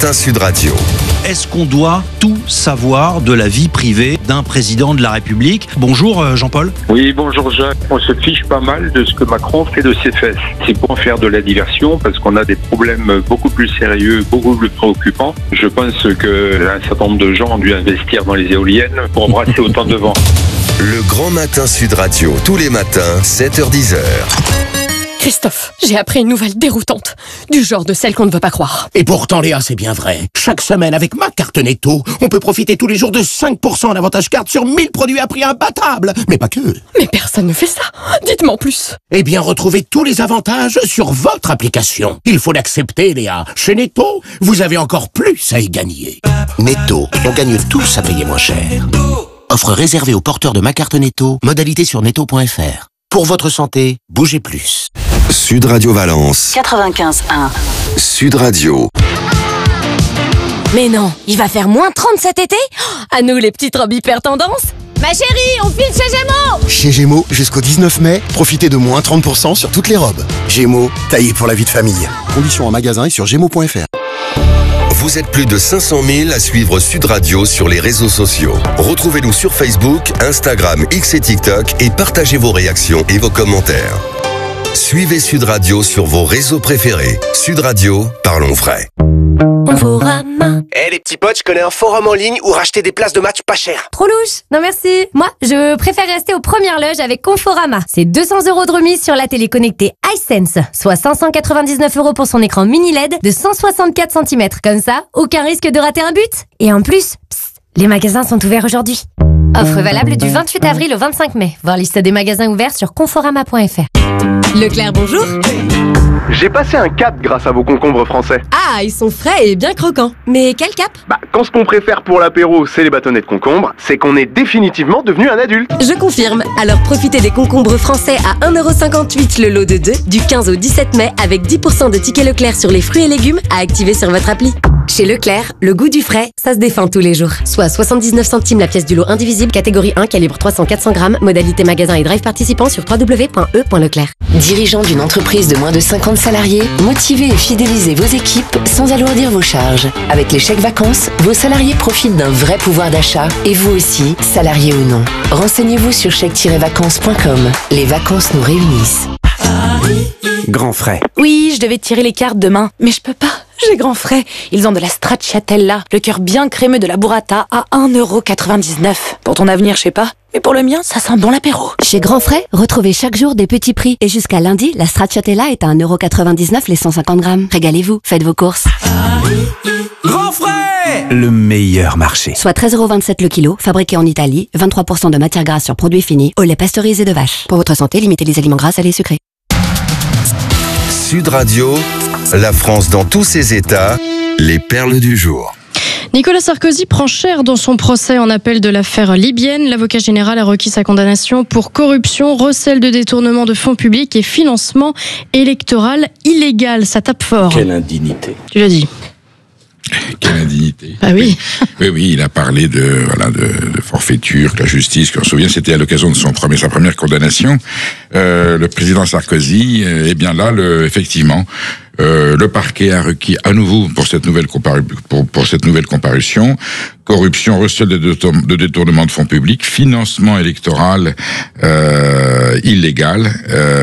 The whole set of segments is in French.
matin Sud Radio. Est-ce qu'on doit tout savoir de la vie privée d'un président de la République? Bonjour Jean-Paul. Oui, bonjour Jacques. On se fiche pas mal de ce que Macron fait de ses fesses. C'est pour faire de la diversion parce qu'on a des problèmes beaucoup plus sérieux, beaucoup plus préoccupants. Je pense qu'un certain nombre de gens ont dû investir dans les éoliennes pour embrasser autant de vent. Le grand matin Sud Radio, tous les matins, 7h-10h. Christophe, j'ai appris une nouvelle déroutante, du genre de celle qu'on ne veut pas croire. Et pourtant, Léa, c'est bien vrai. Chaque semaine, avec ma carte Netto, on peut profiter tous les jours de 5% en avantage carte sur 1000 produits à prix imbattable. Mais pas que. Mais personne ne fait ça. Dites-moi en plus. Eh bien, retrouvez tous les avantages sur votre application. Il faut l'accepter, Léa. Chez Netto, vous avez encore plus à y gagner. Netto, on gagne tous à payer moins cher. Offre réservée aux porteurs de ma carte Netto. Modalité sur netto.fr. Pour votre santé, bougez plus. Sud Radio Valence. 95.1. Sud Radio. Mais non, il va faire moins 30 cet été? À nous les petites robes hyper tendance. Ma chérie, on file chez Gémeaux! Chez Gémeaux, jusqu'au 19 mai, profitez de moins 30% sur toutes les robes. Gémeaux, taillé pour la vie de famille. Conditions en magasin et sur gémeaux.fr. Vous êtes plus de 500 000 à suivre Sud Radio sur les réseaux sociaux. Retrouvez-nous sur Facebook, Instagram, X et TikTok et partagez vos réactions et vos commentaires. Suivez Sud Radio sur vos réseaux préférés. Sud Radio, parlons vrai. Conforama. Les petits potes, je connais un forum en ligne où racheter des places de match pas cher. Trop louche. Non merci. Moi, je préfère rester aux premières loges avec Conforama. C'est 200 € de remise sur la télé connectée iSense, soit 599 € pour son écran mini LED de 164 cm. Comme ça, aucun risque de rater un but. Et en plus, les magasins sont ouverts aujourd'hui. Offre valable du 28 avril au 25 mai. Voir liste des magasins ouverts sur conforama.fr. Leclerc, bonjour. J'ai passé un cap grâce à vos concombres français. Ah, ils sont frais et bien croquants. Mais quel cap? Quand ce qu'on préfère pour l'apéro, c'est les bâtonnets de concombre, c'est qu'on est définitivement devenu un adulte. Je confirme. Alors profitez des concombres français à 1,58 € le lot de 2 du 15 au 17 mai avec 10% de tickets Leclerc sur les fruits et légumes à activer sur votre appli. Chez Leclerc, le goût du frais, ça se défend tous les jours. Soit 79 centimes la pièce du lot indivisible, catégorie 1, calibre 300-400 grammes, modalité magasin et drive participant sur www.e.leclerc. Dirigeant d'une entreprise de moins de 50 salariés, motivez et fidélisez vos équipes sans alourdir vos charges. Avec les chèques vacances, vos salariés profitent d'un vrai pouvoir d'achat et vous aussi, salariés ou non. Renseignez-vous sur chèque-vacances.com. Les vacances nous réunissent. Grand frais. Oui, je devais tirer les cartes demain, mais je peux pas. J'ai Grand Frais. Ils ont de la stracciatella, le cœur bien crémeux de la burrata à 1,99 €. Pour ton avenir, je sais pas. Mais pour le mien, ça sent bon l'apéro. Chez Grand Frais, retrouvez chaque jour des petits prix. Et jusqu'à lundi, la stracciatella est à 1,99 € les 150 grammes. Régalez-vous, faites vos courses. Grand frais! Le meilleur marché. Soit 13,27 € le kilo, fabriqué en Italie, 23% de matière grasse sur produits finis, au lait pasteurisé de vache. Pour votre santé, limitez les aliments gras, salés et sucrés. Sud Radio, la France dans tous ses états, les perles du jour. Nicolas Sarkozy prend cher dans son procès en appel de l'affaire libyenne. L'avocat général a requis sa condamnation pour corruption, recel de détournement de fonds publics et financement électoral illégal. Ça tape fort. Quelle indignité. Tu l'as dit. Quelle indignité. Ah oui. Oui, il a parlé de forfaiture, que la justice, qu'on se souvient, c'était à l'occasion de sa première condamnation. Le président Sarkozy, effectivement, le parquet a requis à nouveau pour cette nouvelle comparution corruption, recel de détournement de fonds publics, financement électoral illégal.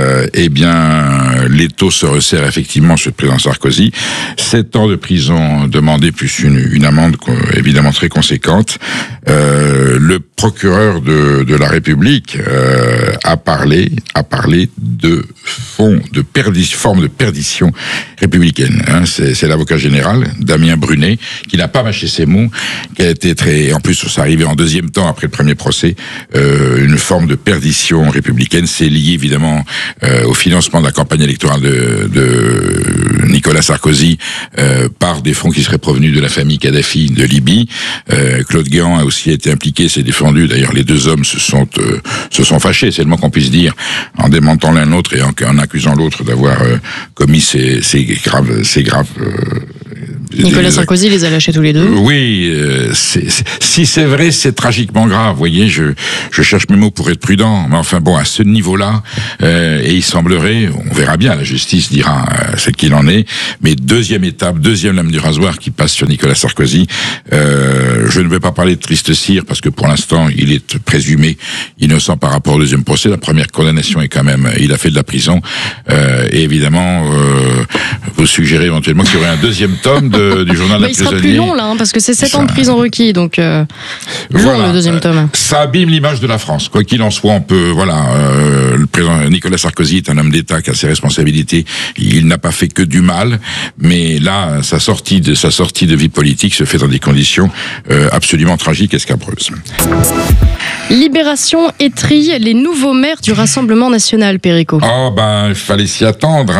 L'étau se resserre effectivement sur le président Sarkozy. 7 ans de prison demandés plus une amende évidemment très conséquente. Le procureur de la République a parlé de forme de perdition républicaine. C'est l'avocat général Damien Brunet qui n'a pas mâché ses mots, qui a été en plus ça arrivait en deuxième temps après le premier procès, une forme de perdition républicaine. C'est lié évidemment au financement de la campagne électorale de Nicolas Sarkozy par des fonds qui seraient provenus de la famille Kadhafi de Libye. Claude Guéant a aussi été impliqué, s'est défendu. D'ailleurs, les deux hommes se sont fâchés, c'est le moins qu'on puisse dire, en démentant l'un l'autre et en accusant l'autre d'avoir commis ces graves Nicolas Sarkozy les a lâchés tous les deux. Oui, si c'est vrai, c'est tragiquement grave. Vous voyez, je cherche mes mots pour être prudent, mais enfin bon, à ce niveau-là, et il semblerait, on verra bien, la justice dira ce qu'il en est, mais deuxième étape, deuxième lame du rasoir qui passe sur Nicolas Sarkozy. Je ne vais pas parler de triste cire, parce que pour l'instant, il est présumé innocent par rapport au deuxième procès. La première condamnation est quand même, il a fait de la prison, et évidemment, vous suggérez éventuellement qu'il y aurait un deuxième tome du journal d'un prisonnier. Il sera plus long là, parce que c'est 7 ans de prison requis, donc long le deuxième tome. Ça abîme l'image de la France. Quoi qu'il en soit, on peut, le président Nicolas Sarkozy est un homme d'État qui a ses responsabilités. Il n'a pas fait que du mal, mais là, sa sortie de vie politique se fait dans des conditions absolument tragiques et scabreuses. Libération étrille les nouveaux maires du Rassemblement national, Perico. Oh il fallait s'y attendre,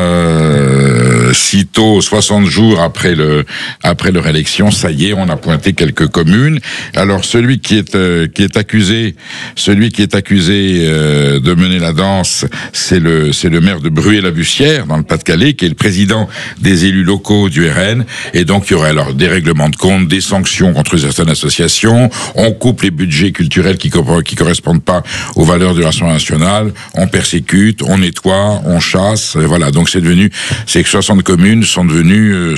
sitôt 60 jours après leur élection, ça y est, on a pointé quelques communes. Alors celui qui est accusé de mener la danse, c'est le maire de Bruay-la-Bussière dans le Pas-de-Calais, qui est le président des élus locaux du RN, et donc il y aurait alors des règlements de compte, des sanctions contre certaines associations, on coupe les budgets culturels qui correspondent pas aux valeurs du Rassemblement national, on persécute, on nettoie, on chasse, voilà. Donc ces 62 communes sont devenues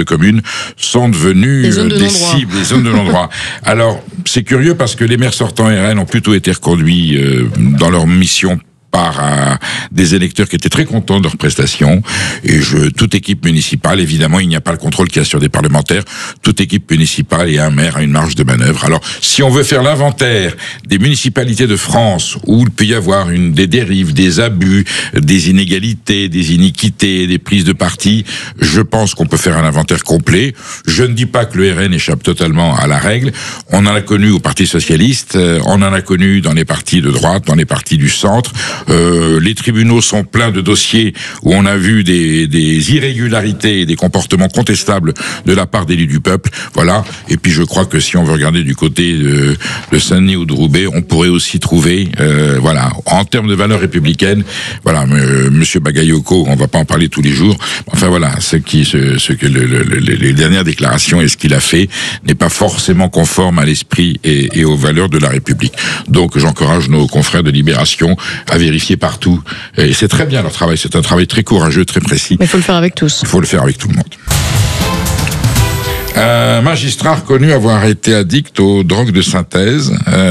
des cibles, des zones de non-droit. Alors, c'est curieux parce que les maires sortants RN ont plutôt été reconduits dans leur mission par des électeurs qui étaient très contents de leurs prestations. Et toute équipe municipale, évidemment, il n'y a pas le contrôle qu'il y a sur des parlementaires. Toute équipe municipale et un maire a une marge de manœuvre. Alors, si on veut faire l'inventaire des municipalités de France où il peut y avoir des dérives, des abus, des inégalités, des iniquités, des prises de parti, je pense qu'on peut faire un inventaire complet. Je ne dis pas que le RN échappe totalement à la règle. On en a connu au Parti socialiste, on en a connu dans les partis de droite, dans les partis du centre. Les tribunaux sont pleins de dossiers où on a vu des irrégularités et des comportements contestables de la part d'élus du peuple. Voilà. Et puis je crois que si on veut regarder du côté de Saint-Denis ou de Roubaix, on pourrait aussi trouver, en termes de valeurs républicaines, Monsieur Bagayoko, on va pas en parler tous les jours. Enfin voilà, les dernières déclarations et ce qu'il a fait n'est pas forcément conforme à l'esprit et aux valeurs de la République. Donc j'encourage nos confrères de Libération à vérifier partout. Et c'est très bien leur travail. C'est un travail très courageux, très précis. Mais il faut le faire avec tous. Il faut le faire avec tout le monde. Un magistrat reconnu avoir été addict aux drogues de synthèse.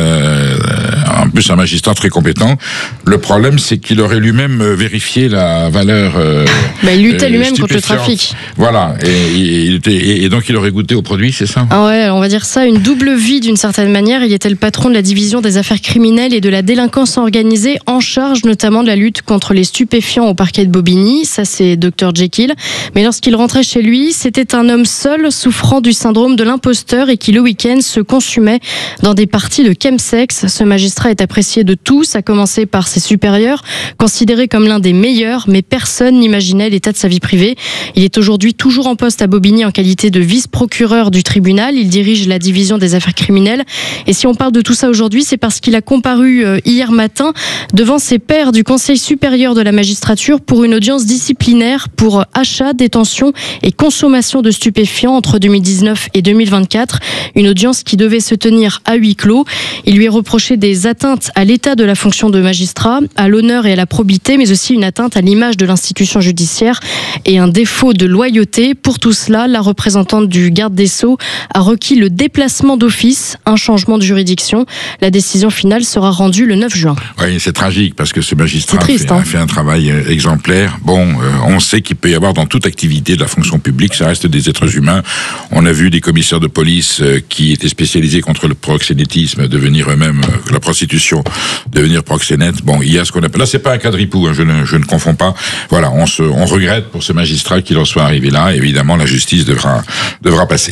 En plus, un magistrat très compétent. Le problème, c'est qu'il aurait lui-même vérifié la valeur. Il luttait lui-même contre le trafic. Voilà. Et donc, il aurait goûté aux produits, c'est ça ? Ah ouais, on va dire ça, une double vie d'une certaine manière. Il était le patron de la division des affaires criminelles et de la délinquance organisée, en charge notamment de la lutte contre les stupéfiants au parquet de Bobigny. Ça, c'est Dr Jekyll. Mais lorsqu'il rentrait chez lui, c'était un homme seul, souffrant du syndrome de l'imposteur et qui, le week-end, se consumait dans des parties de chemsex. Ce magistrat est apprécié de tous, à commencer par ses supérieurs, considéré comme l'un des meilleurs, mais personne n'imaginait l'état de sa vie privée. Il est aujourd'hui toujours en poste à Bobigny en qualité de vice-procureur du tribunal. Il dirige la division des affaires criminelles. Et si on parle de tout ça aujourd'hui, c'est parce qu'il a comparu hier matin devant ses pairs du Conseil supérieur de la magistrature pour une audience disciplinaire pour achat, détention et consommation de stupéfiants entre 2019 et 2024. Une audience qui devait se tenir à huis clos. Il lui est reproché des atteintes à l'état de la fonction de magistrat, à l'honneur et à la probité, mais aussi une atteinte à l'image de l'institution judiciaire et un défaut de loyauté. Pour tout cela, la représentante du garde des Sceaux a requis le déplacement d'office, un changement de juridiction. La décision finale sera rendue le 9 juin. Oui, c'est tragique parce que ce magistrat a fait un travail exemplaire. On sait qu'il peut y avoir dans toute activité de la fonction publique, ça reste des êtres humains. On a vu des commissaires de police qui étaient spécialisés contre le proxénétisme devenir eux-mêmes, la prostitution, devenir proxénète. Il y a ce qu'on appelle... Là, c'est pas un cas de ripou, je ne confonds pas. Voilà, on regrette pour ce magistrat qu'il en soit arrivé là. Évidemment, la justice devra passer.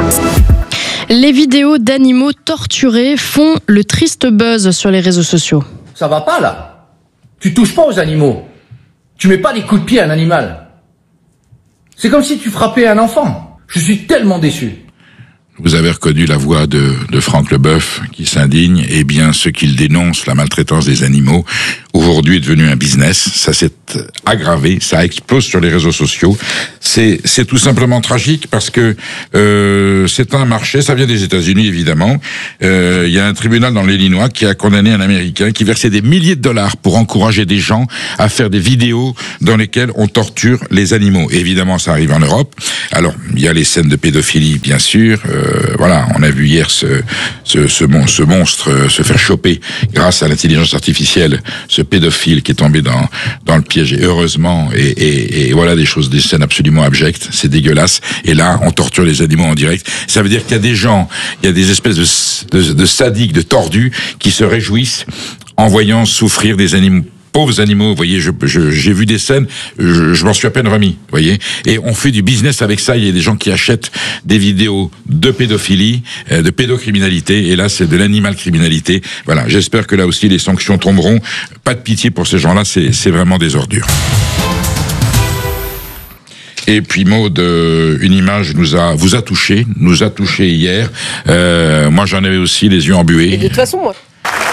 Les vidéos d'animaux torturés font le triste buzz sur les réseaux sociaux. Ça va pas, là. Tu touches pas aux animaux. Tu mets pas des coups de pied à un animal. C'est comme si tu frappais un enfant. Je suis tellement déçu. Vous avez reconnu la voix de Franck Leboeuf qui s'indigne. Eh bien, ce qu'il dénonce, la maltraitance des animaux, aujourd'hui est devenu un business. Ça s'est aggravé, ça explose sur les réseaux sociaux. C'est tout simplement tragique parce que c'est un marché, ça vient des États-Unis évidemment. Il y a un tribunal dans l'Illinois qui a condamné un Américain qui versait des milliers de dollars pour encourager des gens à faire des vidéos dans lesquelles on torture les animaux. Et évidemment, ça arrive en Europe. Alors, il y a les scènes de pédophilie, bien sûr. Voilà, on a vu hier ce monstre se faire choper grâce à l'intelligence artificielle, ce pédophile qui est tombé dans le piège. Et heureusement, et voilà des scènes absolument abjectes, c'est dégueulasse. Et là, on torture les animaux en direct. Ça veut dire qu'il y a des gens, il y a des espèces de sadiques, de tordus, qui se réjouissent en voyant souffrir des animaux. Pauvres animaux, vous voyez, j'ai vu des scènes, je m'en suis à peine remis, vous voyez. Et on fait du business avec ça. Il y a des gens qui achètent des vidéos de pédophilie, de pédocriminalité, et là c'est de l'animal criminalité. Voilà, j'espère que là aussi les sanctions tomberont. Pas de pitié pour ces gens-là, c'est vraiment des ordures. Et puis Maud, une image vous a touché hier. Moi j'en avais aussi les yeux embués. Et de toute façon, moi.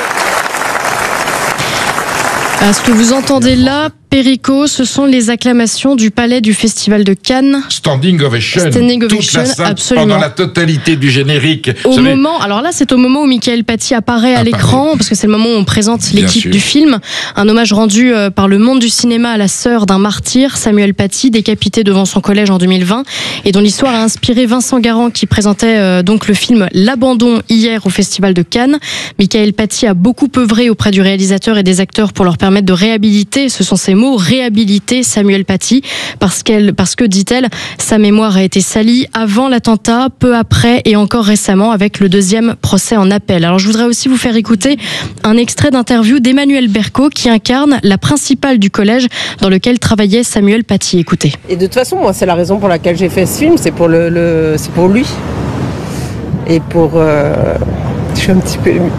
Ce que vous entendez là, Perico, ce sont les acclamations du palais du Festival de Cannes. Standing ovation. Toute la salle, absolument. Pendant la totalité du générique. Alors là, c'est au moment où Mickaël Paty apparaît à l'écran, parce que c'est le moment où on présente l'équipe du film. Un hommage rendu par le monde du cinéma à la sœur d'un martyr, Samuel Paty, décapité devant son collège en 2020, et dont l'histoire a inspiré Vincent Garand, qui présentait donc le film L'Abandon hier au Festival de Cannes. Mickaël Paty a beaucoup œuvré auprès du réalisateur et des acteurs pour leur permettre de réhabiliter, ce sont ses mots, réhabiliter Samuel Paty, parce que, dit-elle, sa mémoire a été salie avant l'attentat, peu après et encore récemment avec le deuxième procès en appel. Alors je voudrais aussi vous faire écouter un extrait d'interview d'Emmanuelle Berco qui incarne la principale du collège dans lequel travaillait Samuel Paty. Écoutez. Et de toute façon, moi, c'est la raison pour laquelle j'ai fait ce film, c'est pour c'est pour lui. Et pour... Je suis un petit peu émue.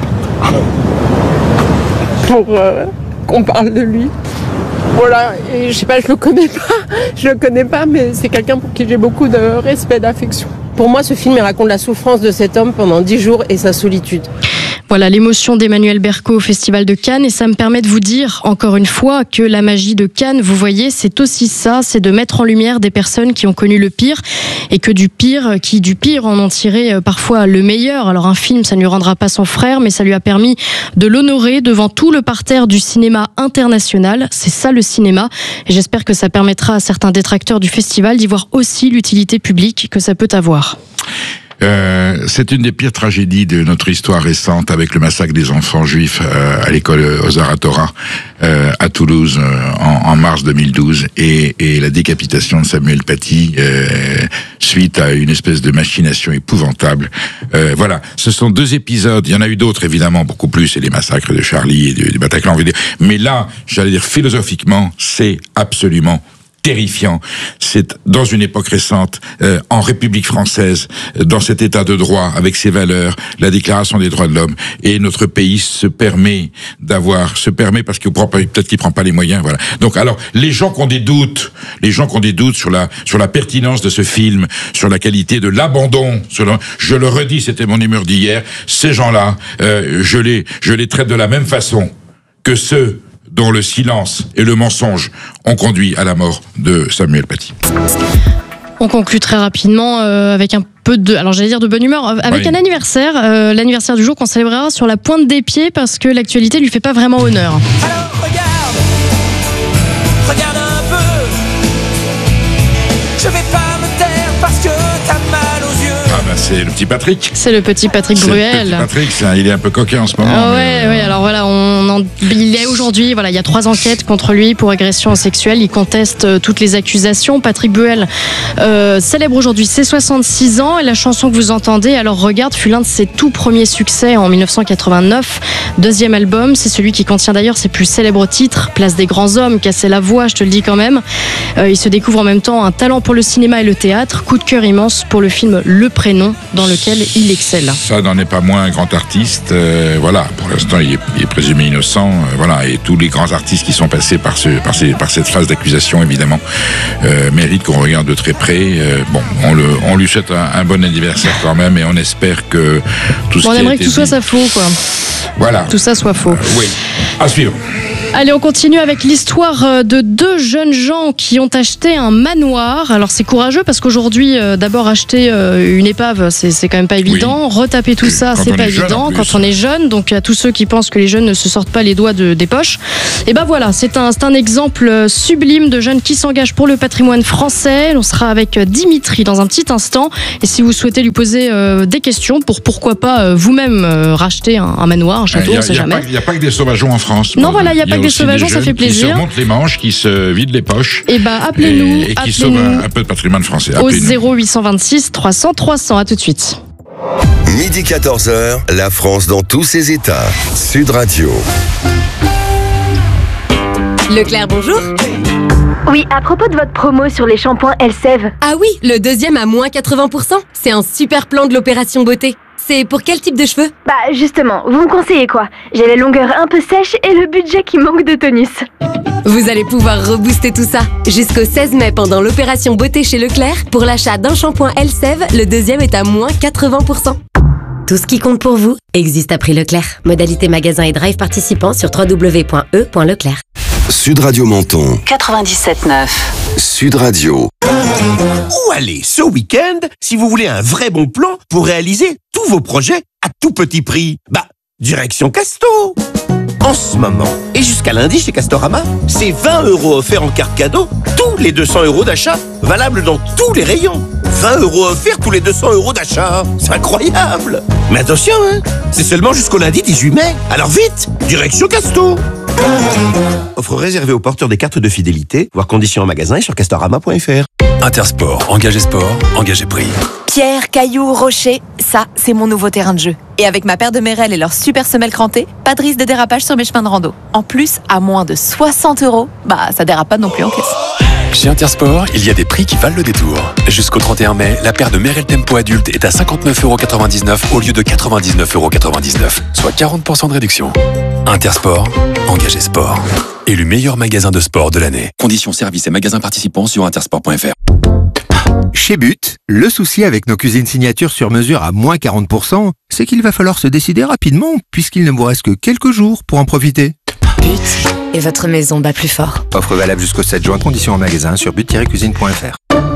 Pour qu'on parle de lui. Voilà, et je sais pas, je le connais pas, mais c'est quelqu'un pour qui j'ai beaucoup de respect, d'affection. Pour moi, ce film, il raconte la souffrance de cet homme pendant 10 jours et sa solitude. Voilà l'émotion d'Emmanuelle Berco au Festival de Cannes, et ça me permet de vous dire encore une fois que la magie de Cannes, vous voyez, c'est aussi ça, c'est de mettre en lumière des personnes qui ont connu le pire et que du pire en ont tiré parfois le meilleur. Alors un film, ça ne lui rendra pas son frère, mais ça lui a permis de l'honorer devant tout le parterre du cinéma international. C'est ça le cinéma, et j'espère que ça permettra à certains détracteurs du festival d'y voir aussi l'utilité publique que ça peut avoir. C'est une des pires tragédies de notre histoire récente, avec le massacre des enfants juifs à l'école Ozar Hatorah à Toulouse en mars 2012 et la décapitation de Samuel Paty suite à une espèce de machination épouvantable. Voilà, ce sont deux épisodes. Il y en a eu d'autres évidemment, beaucoup plus, c'est les massacres de Charlie et du Bataclan. Mais là, j'allais dire philosophiquement, c'est absolument terrifiant. C'est dans une époque récente, en République française, dans cet état de droit, avec ses valeurs, la Déclaration des droits de l'homme, et notre pays se permet parce que peut-être qu'il prend pas les moyens, voilà. Donc alors, les gens qui ont des doutes sur la pertinence de ce film, sur la qualité de l'abandon, je le redis, c'était mon humeur d'hier, ces gens-là, je les traite de la même façon que ceux dont le silence et le mensonge ont conduit à la mort de Samuel Paty. On conclut très rapidement avec un peu de bonne humeur, avec un anniversaire, l'anniversaire du jour qu'on célébrera sur la pointe des pieds parce que l'actualité lui fait pas vraiment honneur. Alors regarde un peu, je vais pas me taire parce que t'as mal aux yeux. Ah ben c'est le petit Patrick. C'est le petit Patrick Bruel. Le petit Patrick, il est un peu coquin en ce moment. Ah ouais, alors voilà, il est aujourd'hui, voilà, il y a 3 enquêtes contre lui pour agression sexuelle. Il conteste toutes les accusations. Patrick Bruel célèbre aujourd'hui ses 66 ans et la chanson que vous entendez, Alors regarde, fut l'un de ses tout premiers succès en 1989. Deuxième album, c'est celui qui contient d'ailleurs ses plus célèbres titres, Place des grands hommes, Casser la voix, je te le dis quand même. Il se découvre en même temps un talent pour le cinéma et le théâtre. Coup de cœur immense pour le film Le Prénom, dans lequel il excelle. Ça n'en est pas moins un grand artiste. Voilà, pour l'instant, il est présumé innocent, voilà. Et tous les grands artistes qui sont passés par cette phase d'accusation, évidemment, méritent qu'on regarde de très près. On lui souhaite un bon anniversaire quand même, et on espère que tout ce qui a été dit... On aimerait que tout soit faux, quoi. Voilà. Tout ça soit faux. Oui. À suivre. Allez, on continue avec l'histoire de deux jeunes gens qui ont acheté un manoir. Alors c'est courageux parce qu'aujourd'hui, d'abord acheter une épave, c'est quand même pas évident. Oui. Retaper tout ça, c'est pas évident quand on est jeune. Donc à tous ceux qui pensent que les jeunes ne se sortent pas les doigts des poches. Et ben voilà, c'est un exemple sublime de jeunes qui s'engagent pour le patrimoine français. On sera avec Dimitri dans un petit instant. Et si vous souhaitez lui poser des questions pour pourquoi pas vous-même racheter un manoir, un château, on sait jamais. Il n'y a pas que des sauvageons en France. Non, voilà, il n'y a pas que des sauvageons, ça fait plaisir. Qui se remontent les manches, qui se vident les poches. Et appelez-nous. Et qui sauvent un peu de patrimoine français. Au 0826 300 300. À tout de suite. Midi 14h, la France dans tous ses états. Sud Radio. Leclerc, bonjour. Oui, à propos de votre promo sur les shampoings Elseve. Ah oui, le deuxième à moins 80%. C'est un super plan de l'opération beauté. C'est pour quel type de cheveux? Bah justement, vous me conseillez quoi? J'ai les longueurs un peu sèches et le budget qui manque de tonus. Vous allez pouvoir rebooster tout ça. Jusqu'au 16 mai, pendant l'opération beauté chez Leclerc, pour l'achat d'un shampoing Elseve, le deuxième est à moins 80%. Tout ce qui compte pour vous existe à prix Leclerc. Modalité magasin et drive participants sur www.e.leclerc. Sud Radio Menton 97.9. Sud Radio. Où aller ce week-end si vous voulez un vrai bon plan pour réaliser tous vos projets à tout petit prix? Direction Casto. En ce moment, et jusqu'à lundi chez Castorama, c'est 20 € offerts en carte cadeau tous les 200 € d'achat, valable dans tous les rayons. 20 € offerts tous les 200 € d'achat. C'est incroyable. Mais attention, c'est seulement jusqu'au lundi 18 mai. Alors vite, direction Casto. Offre réservée aux porteurs des cartes de fidélité, voir conditions en magasin et sur castorama.fr. Intersport, engagez sport, engagez prix. Pierre, cailloux, rochers, ça, c'est mon nouveau terrain de jeu. Et avec ma paire de Merrell et leur super semelle crantée, pas de risque de dérapage sur mes chemins de rando. En plus, à moins de 60 €, ça dérape pas non plus en caisse. Chez Intersport, il y a des prix qui valent le détour. Jusqu'au 31 mai, la paire de Merrell Tempo adulte est à 59,99 € au lieu de 99,99 €, soit 40% de réduction. Intersport, engagez sport. Élu meilleur magasin de sport de l'année. Conditions services et magasins participants sur intersport.fr. Chez But, le souci avec nos cuisines signatures sur mesure à moins 40%, c'est qu'il va falloir se décider rapidement puisqu'il ne vous reste que quelques jours pour en profiter. But, et votre maison bat plus fort. Offre valable jusqu'au 7 juin, conditions en magasin sur but-cuisine.fr.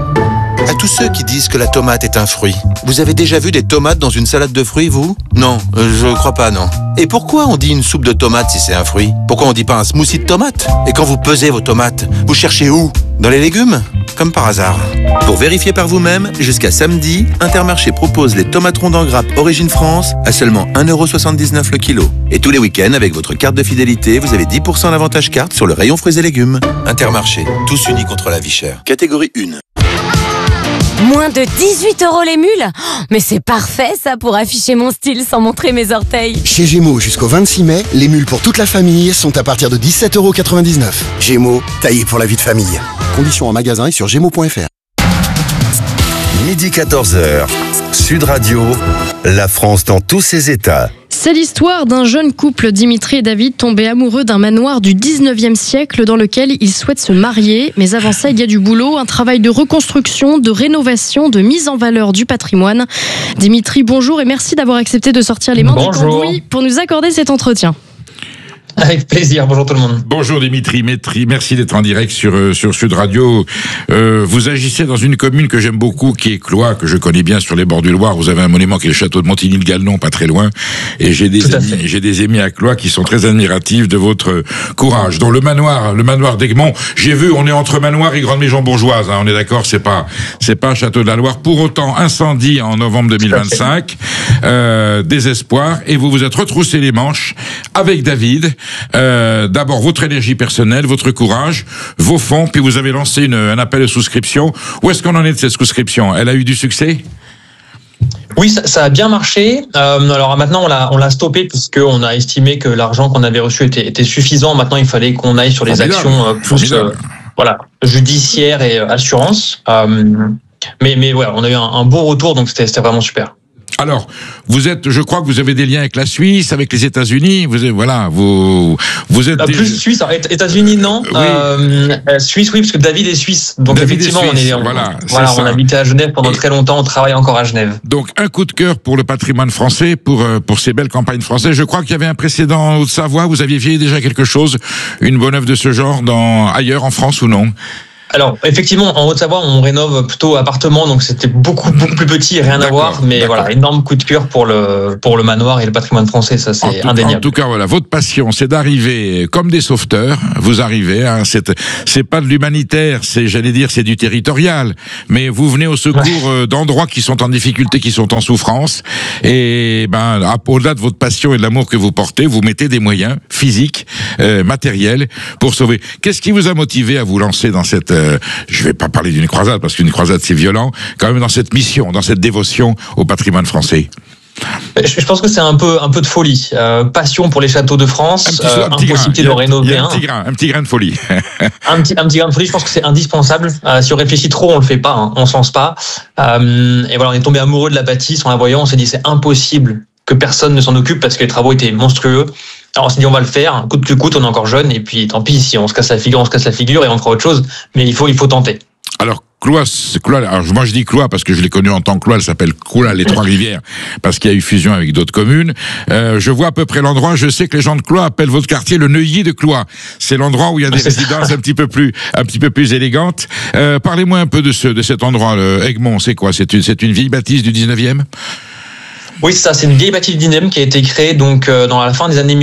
À tous ceux qui disent que la tomate est un fruit, vous avez déjà vu des tomates dans une salade de fruits, vous? Non, je crois pas, non. Et pourquoi on dit une soupe de tomates si c'est un fruit? Pourquoi on dit pas un smoothie de tomates? Et quand vous pesez vos tomates, vous cherchez où? Dans les légumes? Comme par hasard. Pour vérifier par vous-même, jusqu'à samedi, Intermarché propose les tomates rondes en grappe Origine France à seulement 1,79 € le kilo. Et tous les week-ends, avec votre carte de fidélité, vous avez 10% d'avantage carte sur le rayon fruits et légumes. Intermarché, tous unis contre la vie chère. Catégorie 1. Moins de 18 € les mules? Mais c'est parfait ça pour afficher mon style sans montrer mes orteils. Chez Gémeaux, jusqu'au 26 mai, les mules pour toute la famille sont à partir de 17,99 €. Gémeaux, taillé pour la vie de famille. Conditions en magasin et sur gémeaux.fr. Midi 14h, Sud Radio, la France dans tous ses états. C'est l'histoire d'un jeune couple, Dimitri et David, tombés amoureux d'un manoir du 19e siècle dans lequel ils souhaitent se marier. Mais avant ça, il y a du boulot, un travail de reconstruction, de rénovation, de mise en valeur du patrimoine. Dimitri, bonjour et merci d'avoir accepté de sortir les mains du cambouis pour nous accorder cet entretien. Avec plaisir, bonjour tout le monde. Bonjour Dimitri, merci d'être en direct sur Sud Radio. Vous agissez dans une commune que j'aime beaucoup, qui est Cloix, que je connais bien sur les bords du Loir. Vous avez un monument qui est le château de Montigny-le-Galenon, pas très loin. Et j'ai des amis à Cloix qui sont très admiratifs de votre courage. Dans le manoir d'Egmont, j'ai vu, on est entre manoir et grande maison bourgeoise, on est d'accord, c'est pas un château de la Loire. Pour autant, incendie en novembre 2025, désespoir, et vous vous êtes retroussé les manches avec David. D'abord votre énergie personnelle, votre courage, vos fonds, puis vous avez lancé un appel de souscription. Où est-ce qu'on en est de cette souscription? Elle a eu du succès? Oui, ça a bien marché. Alors maintenant, on l'a stoppé puisqu'on a estimé que l'argent qu'on avait reçu était suffisant. Maintenant, il fallait qu'on aille sur les actions plus judiciaires et assurances. Mais ouais, on a eu un beau retour, donc c'était vraiment super. Alors, je crois que vous avez des liens avec la Suisse, avec les États-Unis. Vous êtes plus Suisse, États-Unis non. Oui. Suisse oui, parce que David est suisse. Donc David effectivement, on on habitait à Genève pendant très longtemps, on travaille encore à Genève. Donc un coup de cœur pour le patrimoine français, pour ces belles campagnes françaises. Je crois qu'il y avait un précédent en Haute-Savoie. Vous aviez fait déjà quelque chose, une bonne œuvre de ce genre ailleurs en France ou non? Alors, effectivement, en Haute-Savoie, on rénove plutôt appartement, donc c'était beaucoup plus petit et rien à voir. Mais voilà, énorme coup de cœur pour le manoir et le patrimoine français, ça c'est indéniable. En tout cas, voilà, votre passion, c'est d'arriver comme des sauveteurs. Vous arrivez, hein, c'est pas de l'humanitaire, c'est du territorial. Mais vous venez au secours d'endroits qui sont en difficulté, qui sont en souffrance. Et au-delà de votre passion et de l'amour que vous portez, vous mettez des moyens physiques, matériels, pour sauver. Qu'est-ce qui vous a motivé à vous lancer dans cette je vais pas parler d'une croisade parce qu'une croisade c'est violent, quand même dans cette mission, dans cette dévotion au patrimoine français? Je pense que c'est un peu de folie, passion pour les châteaux de France, impossibilité de rénover un petit grain de folie. un petit grain de folie, je pense que c'est indispensable. Si on réfléchit trop, on le fait pas, hein, on se lance pas. Et voilà, on est tombé amoureux de la bâtisse en la voyant, on s'est dit c'est impossible que personne ne s'en occupe parce que les travaux étaient monstrueux. Alors on s'est dit on va le faire, coûte que coûte, on est encore jeune et puis tant pis, si on se casse la figure et on fera autre chose, mais il faut tenter. Alors Cloix, alors moi je dis Cloix parce que je l'ai connu en tant que Cloix, elle s'appelle Cloix les Trois-Rivières parce qu'il y a eu fusion avec d'autres communes. Je vois à peu près l'endroit, je sais que les gens de Cloix appellent votre quartier le Neuilly de Cloix. C'est l'endroit où il y a des résidences un petit peu plus élégantes. Parlez-moi un peu de cet endroit, Egmont, c'est quoi? C'est une vieille bâtisse du 19e? Oui, c'est une vieille bâtisse du 19e qui a été créée donc dans la fin des années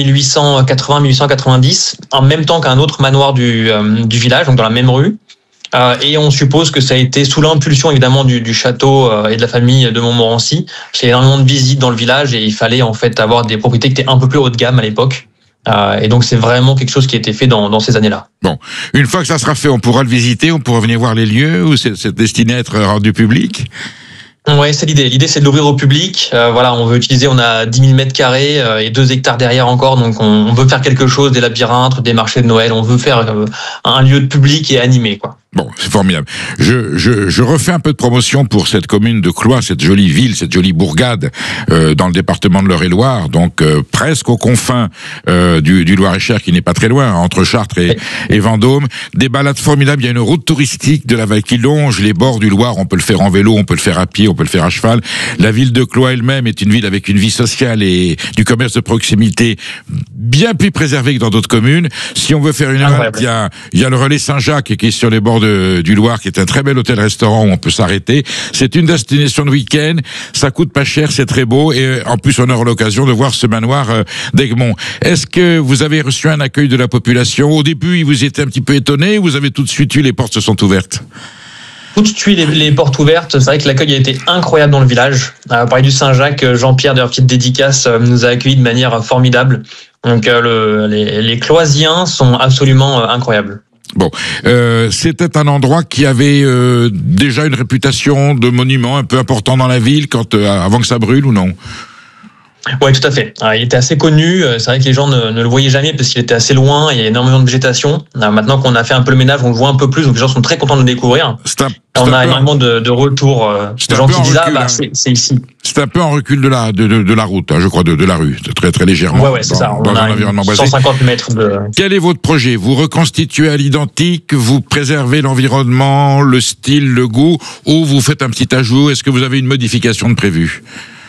1880-1890, en même temps qu'un autre manoir du village, donc dans la même rue. Et on suppose que ça a été sous l'impulsion évidemment du château et de la famille de Montmorency. Il y a énormément de visites dans le village et il fallait en fait avoir des propriétés qui étaient un peu plus haut de gamme à l'époque. Et donc c'est vraiment quelque chose qui a été fait dans ces années-là. Bon, une fois que ça sera fait, on pourra le visiter, on pourra venir voir les lieux, ou c'est destiné à être rendu public? Ouais, c'est l'idée. L'idée, c'est de l'ouvrir au public. On veut utiliser, on a 10 000 mètres carrés et 2 hectares derrière encore. Donc, on veut faire quelque chose, des labyrinthes, des marchés de Noël. On veut faire un lieu de public et animé, quoi. Bon, c'est formidable. Je refais un peu de promotion pour cette commune de Cloix, cette jolie ville, cette jolie bourgade dans le département de l'Eure-et-Loire, donc presque aux confins du Loir-et-Cher, qui n'est pas très loin, entre Chartres et Vendôme. Des balades formidables. Il y a une route touristique de la Vallée qui longe les bords du Loir. On peut le faire en vélo, on peut le faire à pied, on peut le faire à cheval. La ville de Cloix elle-même est une ville avec une vie sociale et du commerce de proximité bien plus préservée que dans d'autres communes. Si on veut faire une halte, il y a le relais Saint-Jacques qui est sur les bords du Loir, qui est un très bel hôtel-restaurant où on peut s'arrêter. C'est une destination de week-end, ça coûte pas cher, c'est très beau, et en plus on aura l'occasion de voir ce manoir d'Egmont. Est-ce que vous avez reçu un accueil de la population? Au début, vous étiez un petit peu étonné, ou vous avez tout de suite eu les portes se sont ouvertes? Tout de suite, les portes ouvertes. C'est vrai que l'accueil a été incroyable dans le village. Pareil du Saint-Jacques, Jean-Pierre, de leur petite dédicace, nous a accueillis de manière formidable. Donc les Cloisiens sont absolument incroyables. Bon, c'était un endroit qui avait déjà une réputation de monument un peu important dans la ville avant que ça brûle, ou non? Oui, tout à fait. Il était assez connu. C'est vrai que les gens ne le voyaient jamais parce qu'il était assez loin. Il y a énormément de végétation. Maintenant qu'on a fait un peu le ménage, on le voit un peu plus. Donc les gens sont très contents de le découvrir. On a énormément de retours de gens qui disent c'est ici. C'est un peu en recul de la route, hein, je crois, de la rue, très très légèrement. Ouais, c'est ça. Dans un environnement boisé. 150 mètres de. Quel est votre projet? Vous reconstituez à l'identique, vous préservez l'environnement, le style, le goût, ou vous faites un petit ajout? Est-ce que vous avez une modification de prévue?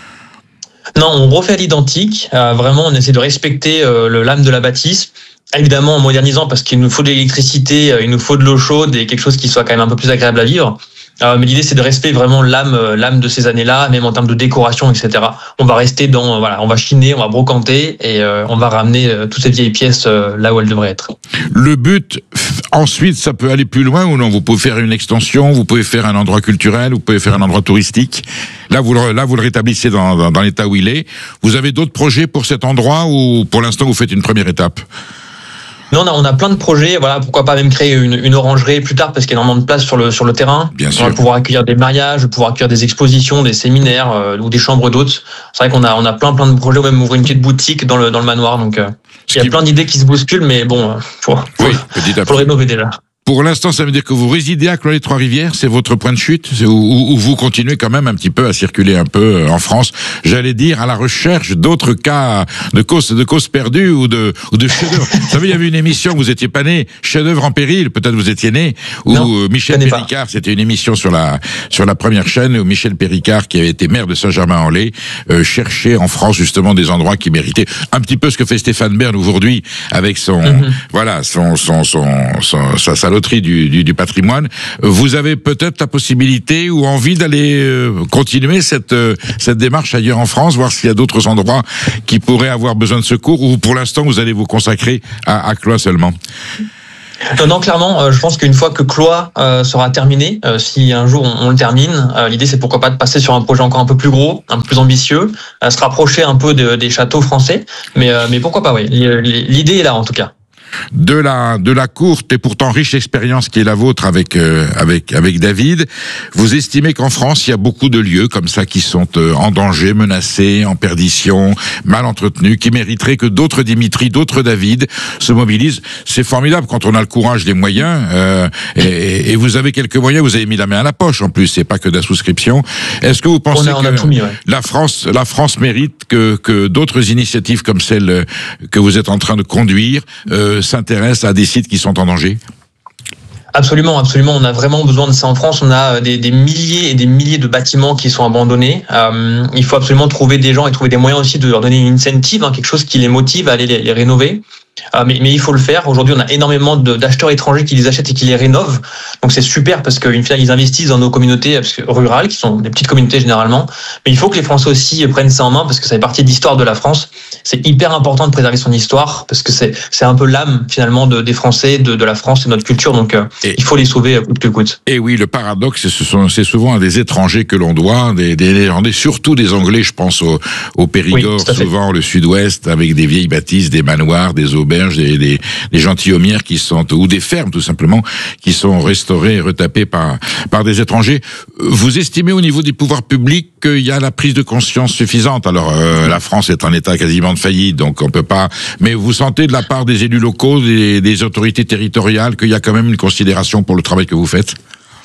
Non, on refait à l'identique. Vraiment, on essaie de respecter le lame de la bâtisse. Évidemment, en modernisant, parce qu'il nous faut de l'électricité, il nous faut de l'eau chaude et quelque chose qui soit quand même un peu plus agréable à vivre. Mais l'idée, c'est de respecter vraiment l'âme de ces années-là, même en termes de décoration, etc. On va rester on va chiner, on va brocanter et on va ramener toutes ces vieilles pièces là où elles devraient être. Le but, ensuite, ça peut aller plus loin ou non? Vous pouvez faire une extension, vous pouvez faire un endroit culturel, vous pouvez faire un endroit touristique. Là, vous le rétablissez dans l'état où il est. Vous avez d'autres projets pour cet endroit ou pour l'instant, vous faites une première étape? Non, on a plein de projets. Voilà, pourquoi pas même créer une orangerie plus tard parce qu'il y a énormément de place sur le terrain. Bien sûr. On va pouvoir accueillir des mariages, pouvoir accueillir des expositions, des séminaires ou des chambres d'hôtes. C'est vrai qu'on a plein de projets, ou même ouvrir une petite boutique dans le manoir. Donc il y a plein d'idées qui se bousculent, mais bon, faut le rénover déjà. Pour l'instant, ça veut dire que vous résidez à Cloyes-les-Trois-Rivières, c'est votre point de chute, ou vous continuez quand même un petit peu à circuler un peu en France, j'allais dire à la recherche d'autres cas de causes perdues ou de chefs-d'œuvre. Vous savez, il y avait une émission, vous étiez pas né, Chef-d'œuvre en péril, peut-être vous étiez né, où Michel Péricard, c'était une émission sur la première chaîne, où Michel Péricard, qui avait été maire de Saint-Germain-en-Laye, cherchait en France justement des endroits qui méritaient un petit peu ce que fait Stéphane Bern aujourd'hui avec sa loterie du patrimoine. Vous avez peut-être la possibilité ou envie d'aller continuer cette démarche ailleurs en France, voir s'il y a d'autres endroits qui pourraient avoir besoin de secours, ou pour l'instant vous allez vous consacrer à Cloyes seulement? Non, clairement, je pense qu'une fois que Cloyes sera terminé, si un jour on le termine, l'idée c'est pourquoi pas de passer sur un projet encore un peu plus gros, un peu plus ambitieux, se rapprocher un peu des châteaux français, mais pourquoi pas, oui. L'idée est là en tout cas. De la courte et pourtant riche expérience qui est la vôtre avec David, vous estimez qu'en France il y a beaucoup de lieux comme ça qui sont en danger, menacés, en perdition, mal entretenus, qui mériteraient que d'autres Dimitri, d'autres David se mobilisent. C'est formidable quand on a le courage, les moyens, et vous avez quelques moyens, vous avez mis la main à la poche en plus, c'est pas que de la souscription. Est-ce que vous pensez que la France mérite que d'autres initiatives comme celle que vous êtes en train de conduire s'intéressent à des sites qui sont en danger? Absolument. On a vraiment besoin de ça en France. On a des milliers et des milliers de bâtiments qui sont abandonnés. Il faut absolument trouver des gens et trouver des moyens aussi de leur donner une incentive, quelque chose qui les motive à aller les rénover. Mais il faut le faire. Aujourd'hui, on a énormément d'acheteurs étrangers qui les achètent et qui les rénovent. Donc c'est super parce qu'une fois, ils investissent dans nos communautés rurales, qui sont des petites communautés généralement. Mais il faut que les Français aussi prennent ça en main parce que ça fait partie de l'histoire de la France. C'est hyper important de préserver son histoire parce que c'est un peu l'âme finalement des Français, de la France et de notre culture. Donc il faut les sauver coûte que coûte. Et oui, le paradoxe, c'est souvent à des étrangers que l'on doit, des Néerlandais, surtout des Anglais. Je pense au Périgord, souvent le Sud-Ouest, avec des vieilles bâtisses, des manoirs, des auberges, des gentilhommières qui sont, ou des fermes tout simplement, qui sont restaurées et retapées par des étrangers. Vous estimez au niveau des pouvoirs publics qu'il y a la prise de conscience suffisante? Alors la France est en état quasiment de faillite, donc on peut pas. Mais vous sentez de la part des élus locaux, des autorités territoriales, qu'il y a quand même une considération pour le travail que vous faites?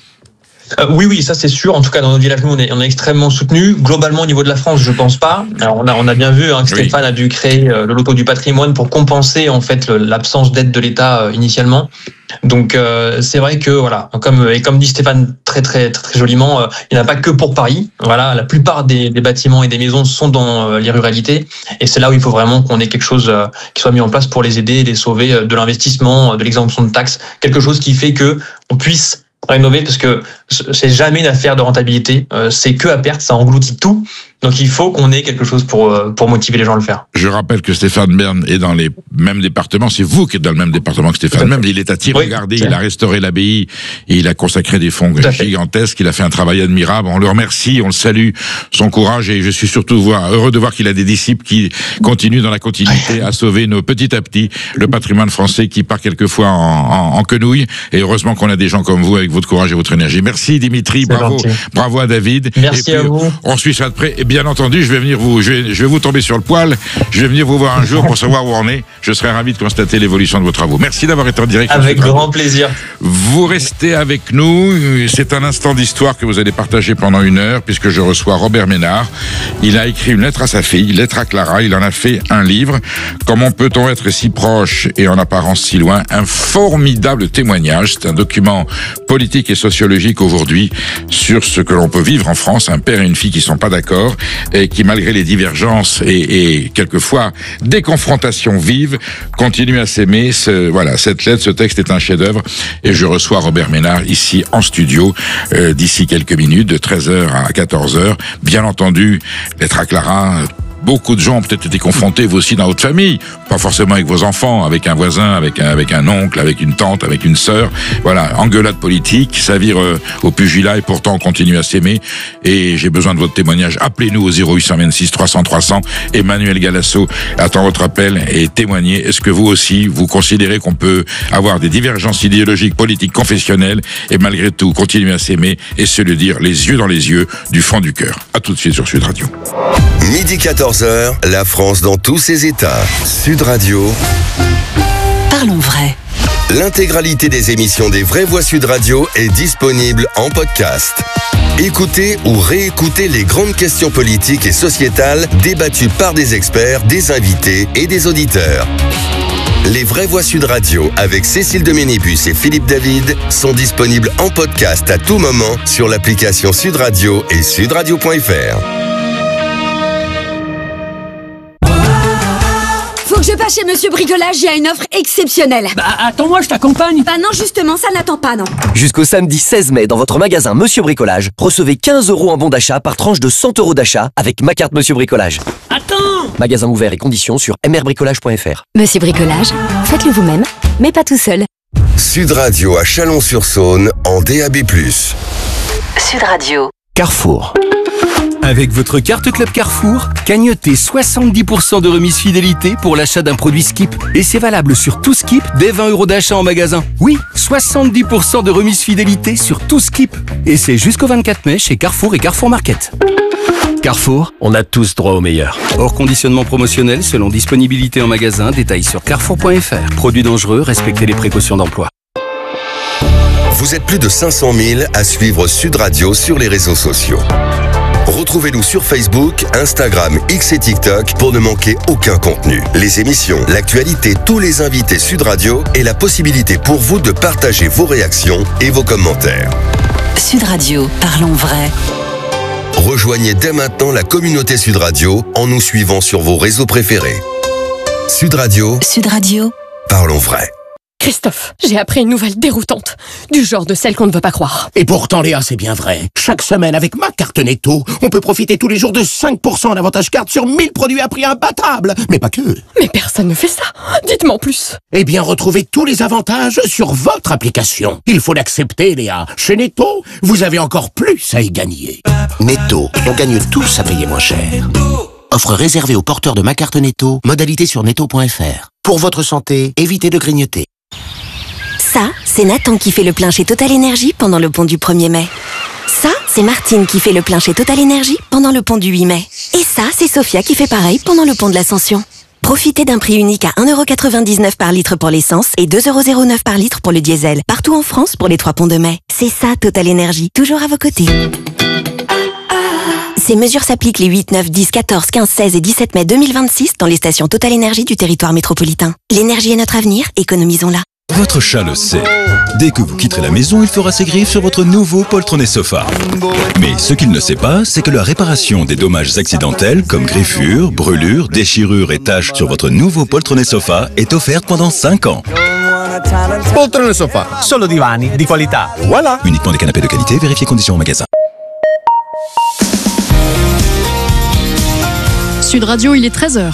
Oui, ça c'est sûr. En tout cas, dans notre village, nous, on est extrêmement soutenus. Globalement, au niveau de la France, je pense pas. Alors, on a bien vu que Stéphane a dû créer le loto du patrimoine pour compenser en fait l'absence d'aide de l'État initialement. Donc c'est vrai que voilà, comme dit Stéphane très très très, très joliment, il n'y en a pas que pour Paris. Voilà, la plupart des bâtiments et des maisons sont dans les ruralités, et c'est là où il faut vraiment qu'on ait quelque chose qui soit mis en place pour les aider, les sauver, de l'investissement, de l'exemption de taxes, quelque chose qui fait que on puisse rénover, parce que c'est jamais une affaire de rentabilité, c'est que à perte, ça engloutit tout. Donc il faut qu'on ait quelque chose pour motiver les gens à le faire. Je rappelle que Stéphane Bern est dans les mêmes départements, c'est vous qui êtes dans le même département que Stéphane Bern, il est à Tir-Regardé, il a restauré l'abbaye et il a consacré des fonds gigantesques, il a fait un travail admirable, on le remercie, on le salue, son courage, et je suis surtout heureux de voir qu'il a des disciples qui continuent dans la continuité à sauver petit à petit le patrimoine français qui part quelquefois en quenouille, et heureusement qu'on a des gens comme vous avec votre courage et votre énergie. Merci Dimitri, bravo à David. Merci à vous. On suit ça de près. Et bien entendu, je vais vous tomber sur le poil. Je vais venir vous voir un jour pour savoir où on est. Je serai ravi de constater l'évolution de vos travaux. Merci d'avoir été en direct. Avec grand plaisir. Vous restez avec nous. C'est un instant d'histoire que vous allez partager pendant 1 heure, puisque je reçois Robert Ménard. Il a écrit une lettre à sa fille, lettre à Clara. Il en a fait un livre. Comment peut-on être si proche et en apparence si loin? Un formidable témoignage. C'est un document politique et sociologique aujourd'hui sur ce que l'on peut vivre en France. Un père et une fille qui sont pas d'accord et qui, malgré les divergences et quelquefois des confrontations vives, continuent à s'aimer. Cette lettre, ce texte est un chef-d'œuvre, et je reçois Robert Ménard ici en studio d'ici quelques minutes, de 13h à 14h. Bien entendu, lettre à Clara. Beaucoup de gens ont peut-être été confrontés, vous aussi, dans votre famille. Pas forcément avec vos enfants, avec un voisin, avec un oncle, avec une tante, avec une sœur. Voilà, engueulade politique, ça vire au pugilat, et pourtant on continue à s'aimer. Et j'ai besoin de votre témoignage. Appelez-nous au 0826 300 300. Emmanuel Galasso attend votre appel et témoignez. Est-ce que vous aussi, vous considérez qu'on peut avoir des divergences idéologiques, politiques, confessionnelles, et malgré tout continuer à s'aimer et se le dire les yeux dans les yeux, du fond du cœur? À tout de suite sur Sud Radio. Midi 14h, la France dans tous ses états. Sud Radio. Parlons vrai. L'intégralité des émissions des Vraies Voix Sud Radio est disponible en podcast. Écoutez ou réécoutez les grandes questions politiques et sociétales débattues par des experts, des invités et des auditeurs. Les Vraies Voix Sud Radio avec Cécile de Ménébus et Philippe David sont disponibles en podcast à tout moment sur l'application Sud Radio et sudradio.fr. Faut que je passe chez Monsieur Bricolage, il y a une offre exceptionnelle. Bah attends-moi, je t'accompagne. Bah non, justement, ça n'attend pas, non. Jusqu'au samedi 16 mai, dans votre magasin Monsieur Bricolage, recevez 15 € en bon d'achat par tranche de 100 € d'achat avec ma carte Monsieur Bricolage. Attends! Magasin ouvert et conditions sur mrbricolage.fr. Monsieur Bricolage, faites-le vous-même, mais pas tout seul. Sud Radio à Chalon-sur-Saône en DAB+. Sud Radio. Carrefour. Avec votre carte Club Carrefour, cagnotez 70% de remise fidélité pour l'achat d'un produit Skip. Et c'est valable sur tout Skip dès 20 € d'achat en magasin. Oui, 70% de remise fidélité sur tout Skip. Et c'est jusqu'au 24 mai chez Carrefour et Carrefour Market. Carrefour, on a tous droit au meilleur. Hors conditionnement promotionnel selon disponibilité en magasin, détails sur carrefour.fr. Produits dangereux, respectez les précautions d'emploi. Vous êtes plus de 500 000 à suivre Sud Radio sur les réseaux sociaux. Retrouvez-nous sur Facebook, Instagram, X et TikTok pour ne manquer aucun contenu. Les émissions, l'actualité, tous les invités Sud Radio et la possibilité pour vous de partager vos réactions et vos commentaires. Sud Radio, parlons vrai. Rejoignez dès maintenant la communauté Sud Radio en nous suivant sur vos réseaux préférés. Sud Radio. Sud Radio. Parlons vrai. Christophe, j'ai appris une nouvelle déroutante, du genre de celle qu'on ne veut pas croire. Et pourtant, Léa, c'est bien vrai. Chaque semaine, avec ma carte Netto, on peut profiter tous les jours de 5% d'avantage carte sur 1000 produits à prix imbattable. Mais pas que. Mais personne ne fait ça. Dites-moi en plus. Eh bien, retrouvez tous les avantages sur votre application. Il faut l'accepter, Léa. Chez Netto, vous avez encore plus à y gagner. Netto, on gagne tous à payer moins cher. Offre réservée aux porteurs de ma carte Netto. Modalité sur netto.fr. Pour votre santé, évitez de grignoter. Ça, c'est Nathan qui fait le plein chez Total Énergie pendant le pont du 1er mai. Ça, c'est Martine qui fait le plein chez Total Énergie pendant le pont du 8 mai. Et ça, c'est Sophia qui fait pareil pendant le pont de l'Ascension. Profitez d'un prix unique à 1,99 € par litre pour l'essence et 2,09 € par litre pour le diesel. Partout en France pour les 3 ponts de mai. C'est ça, Total Énergie, toujours à vos côtés. Ces mesures s'appliquent les 8, 9, 10, 14, 15, 16 et 17 mai 2026 dans les stations Total Énergie du territoire métropolitain. L'énergie est notre avenir, économisons-la. Votre chat le sait. Dès que vous quitterez la maison, il fera ses griffes sur votre nouveau poltronné sofa. Mais ce qu'il ne sait pas, c'est que la réparation des dommages accidentels comme griffures, brûlures, déchirures et taches sur votre nouveau poltronné sofa est offerte pendant 5 ans. Poltrone sofa, solo divani di qualità. Voilà. Uniquement des canapés de qualité, vérifiez conditions au magasin. Sud Radio, il est 13h.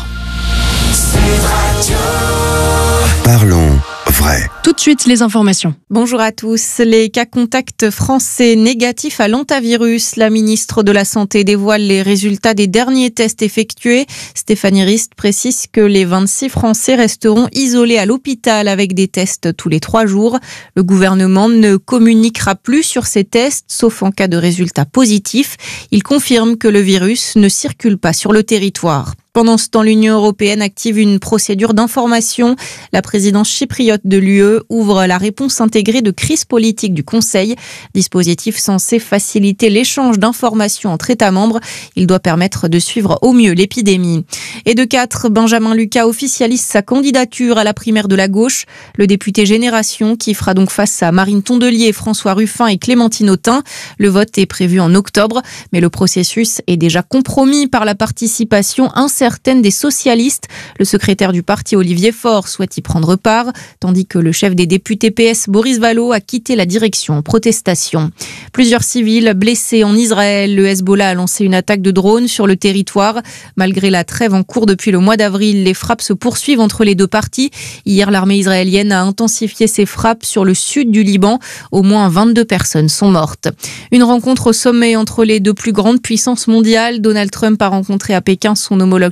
Parlons vrai. Tout de suite, les informations. Bonjour à tous. Les cas contacts français négatifs à l'hantavirus. La ministre de la Santé dévoile les résultats des derniers tests effectués. Stéphanie Rist précise que les 26 Français resteront isolés à l'hôpital avec des tests tous les 3 jours. Le gouvernement ne communiquera plus sur ces tests, sauf en cas de résultats positifs. Il confirme que le virus ne circule pas sur le territoire. Pendant ce temps, l'Union européenne active une procédure d'information. La présidence chypriote de l'UE ouvre la réponse intégrée de crise politique du Conseil. Dispositif censé faciliter l'échange d'informations entre États membres. Il doit permettre de suivre au mieux l'épidémie. Et de 4, Benjamin Lucas officialise sa candidature à la primaire de la gauche. Le député Génération qui fera donc face à Marine Tondelier, François Ruffin et Clémentine Autain. Le vote est prévu en octobre, mais le processus est déjà compromis par la participation incertaine des socialistes. Le secrétaire du parti Olivier Faure souhaite y prendre part, tandis que le chef des députés PS Boris Vallaud a quitté la direction en protestation. Plusieurs civils blessés en Israël. Le Hezbollah a lancé une attaque de drone sur le territoire. Malgré la trêve en cours depuis le mois d'avril, les frappes se poursuivent entre les deux parties. Hier, l'armée israélienne a intensifié ses frappes sur le sud du Liban. Au moins 22 personnes sont mortes. Une rencontre au sommet entre les deux plus grandes puissances mondiales. Donald Trump a rencontré à Pékin son homologue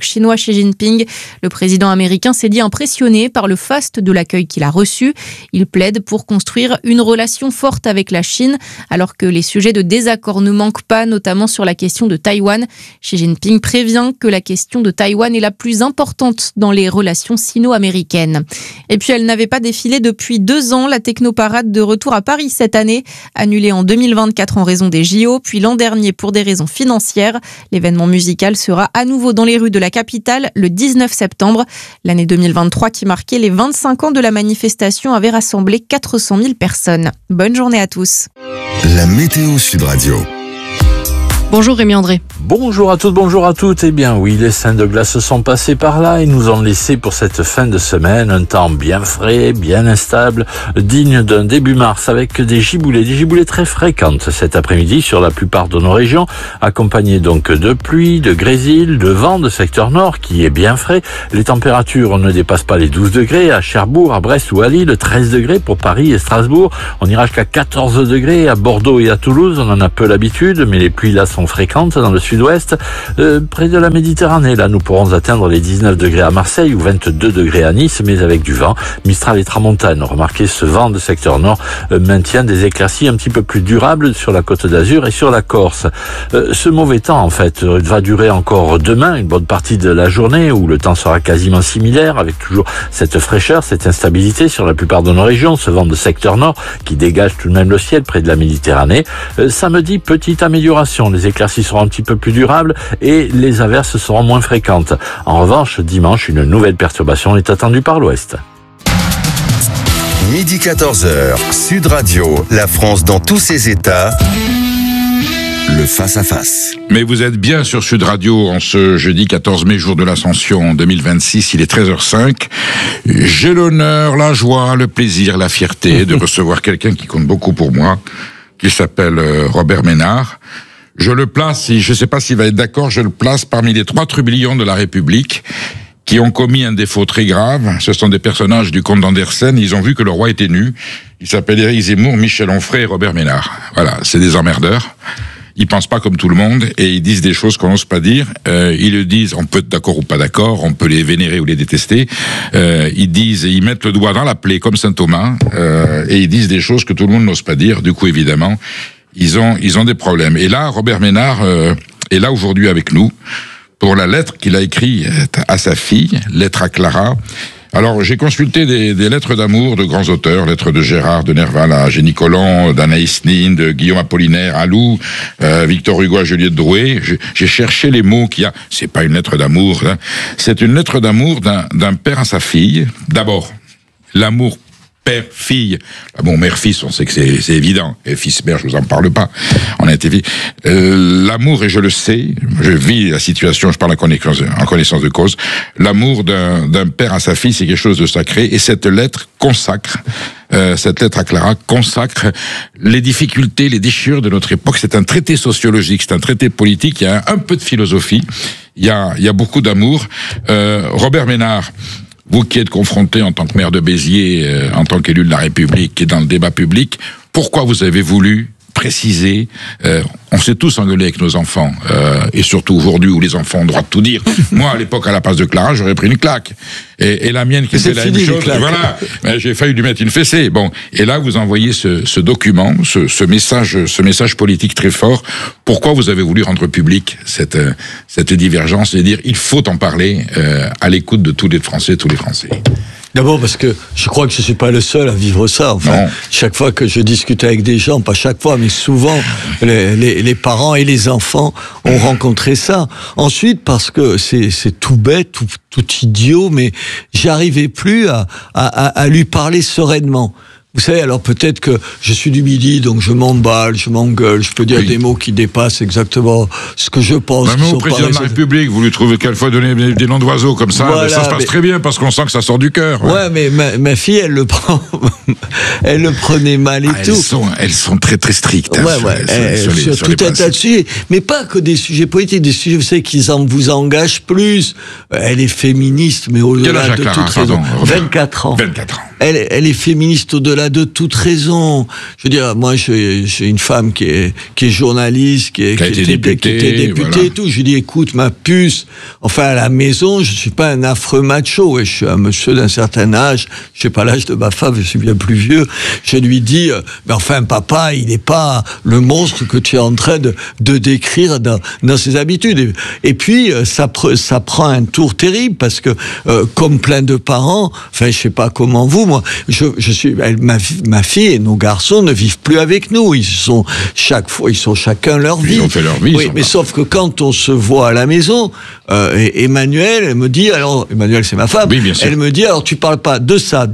chinois Xi Jinping. Le président américain s'est dit impressionné par le faste de l'accueil qu'il a reçu. Il plaide pour construire une relation forte avec la Chine, alors que les sujets de désaccord ne manquent pas, notamment sur la question de Taïwan. Xi Jinping prévient que la question de Taïwan est la plus importante dans les relations sino-américaines. Et puis elle n'avait pas défilé depuis 2 ans. La Technoparade de retour à Paris cette année, annulée en 2024 en raison des JO, puis l'an dernier pour des raisons financières. L'événement musical sera à nouveau dans les rues de la capitale le 19 septembre. L'année 2023 qui marquait les 25 ans de la manifestation avait rassemblé 400 000 personnes. Bonne journée à tous. La météo Sud Radio. Bonjour Rémi André. Bonjour à toutes, bonjour à toutes. Eh bien oui, les seins de glace sont passés par là et nous ont laissé pour cette fin de semaine un temps bien frais, bien instable, digne d'un début mars avec des giboulées très fréquentes cet après-midi sur la plupart de nos régions, accompagnées donc de pluie, de grésil, de vent de secteur nord qui est bien frais. Les températures ne dépassent pas les 12 degrés à Cherbourg, à Brest ou à Lille, 13 degrés pour Paris et Strasbourg. On ira jusqu'à 14 degrés à Bordeaux et à Toulouse, on en a peu l'habitude, mais les pluies là sont fréquentes dans le sud-ouest. Près de la Méditerranée, là, nous pourrons atteindre les 19 degrés à Marseille ou 22 degrés à Nice, mais avec du vent. Mistral et tramontane. Remarquez, ce vent de secteur nord maintient des éclaircies un petit peu plus durables sur la Côte d'Azur et sur la Corse. Ce mauvais temps, en fait, va durer encore demain, une bonne partie de la journée, où le temps sera quasiment similaire, avec toujours cette fraîcheur, cette instabilité sur la plupart de nos régions, ce vent de secteur nord qui dégage tout de même le ciel près de la Méditerranée. Samedi, petite amélioration. Les éclaircies seront un petit peu plus durables et les averses seront moins fréquentes. En revanche, dimanche, une nouvelle perturbation est attendue par l'ouest. Midi 14h, Sud Radio, la France dans tous ses états. Le face-à-face. Mais vous êtes bien sur Sud Radio en ce jeudi 14 mai, jour de l'Ascension 2026, il est 13h05. J'ai l'honneur, la joie, le plaisir, la fierté de recevoir quelqu'un qui compte beaucoup pour moi, qui s'appelle Robert Ménard. Je le place, je ne sais pas s'il va être d'accord, je le place parmi les 3 trublions de la République qui ont commis un défaut très grave. Ce sont des personnages du comte d'Andersen, ils ont vu que le roi était nu. Ils s'appellent Éric Zemmour, Michel Onfray et Robert Ménard. Voilà, c'est des emmerdeurs. Ils pensent pas comme tout le monde et ils disent des choses qu'on n'ose pas dire. Ils le disent, on peut être d'accord ou pas d'accord, on peut les vénérer ou les détester. Ils mettent le doigt dans la plaie comme saint Thomas et ils disent des choses que tout le monde n'ose pas dire. Du coup, évidemment, ils ont des problèmes. Et là, Robert Ménard est là aujourd'hui avec nous pour la lettre qu'il a écrite à sa fille, lettre à Clara. Alors, j'ai consulté des lettres d'amour de grands auteurs, lettres de Gérard de Nerval à Génie Colomb, d'Anaïs Nin, de Guillaume Apollinaire à Lou, Victor Hugo à Juliette Drouet. J'ai cherché les mots qu'il y a. C'est pas une lettre d'amour, hein. C'est une lettre d'amour d'un père à sa fille. D'abord, l'amour père-fille. Ah bon, mère-fils, on sait que c'est évident. Et fils-mère, je vous en parle pas. On a été l'amour, et je le sais, je vis la situation, je parle en connaissance de cause. L'amour d'un père à sa fille, c'est quelque chose de sacré. Et cette lettre consacre, cette lettre à Clara consacre les difficultés, les déchirures de notre époque. C'est un traité sociologique, c'est un traité politique. Il y a un peu de philosophie. Il y a beaucoup d'amour. Robert Ménard, vous qui êtes confronté en tant que maire de Béziers, en tant qu'élu de la République et dans le débat public, pourquoi vous avez voulu préciser, on s'est tous engueulés avec nos enfants, et surtout aujourd'hui où les enfants ont le droit de tout dire. Moi, à l'époque, à la place de Clara, j'aurais pris une claque. Et la mienne qui fait la même chose, voilà, j'ai failli lui mettre une fessée. Bon, et là, vous envoyez ce document, ce message politique très fort. Pourquoi vous avez voulu rendre public cette divergence et dire il faut en parler à l'écoute de tous les Français, tous les Français? D'abord parce que je crois que je suis pas le seul à vivre ça. Enfin, chaque fois que je discute avec des gens, pas chaque fois, mais souvent, les parents et les enfants ont rencontré ça. Ensuite, parce que c'est tout bête, tout idiot, mais j'arrivais plus à lui parler sereinement. Vous savez, alors peut-être que je suis du Midi, donc je m'emballe, je m'engueule, je peux dire des mots qui dépassent exactement ce que je pense. Même au président de la République, vous lui trouvez quelquefois donner des noms d'oiseaux comme ça, voilà, ça se passe très bien parce qu'on sent que ça sort du cœur. Ouais, mais ma fille, elle le prend, elle le prenait mal et tout. Elles sont très très strictes. Sur tout un tas de sujets, mais pas que des sujets politiques, des sujets, vous savez, qui vous engagent plus. Elle est féministe, mais au-delà de toute raison. 24 ans. 24 ans. elle est féministe au-delà de toute raison. Je veux dire, moi, j'ai une femme qui est journaliste, qui était députée voilà. Et tout. Je lui dis, écoute, ma puce, enfin, à la maison, je suis pas un affreux macho, je suis un monsieur d'un certain âge, je sais pas l'âge de ma femme, je suis bien plus vieux. Je lui dis, mais enfin, papa, il n'est pas le monstre que tu es en train de décrire dans ses habitudes. Et puis, ça prend un tour terrible, parce que, comme plein de parents, enfin, je sais pas comment vous, moi, ma fille et nos garçons ne vivent plus avec nous. Ils sont chacun leur vie. Ils ont fait leur vie. Oui, mais sauf que quand on se voit à la maison, Emmanuel, elle me dit, alors, Emmanuel, c'est ma femme, elle me dit, alors, tu parles pas de ça.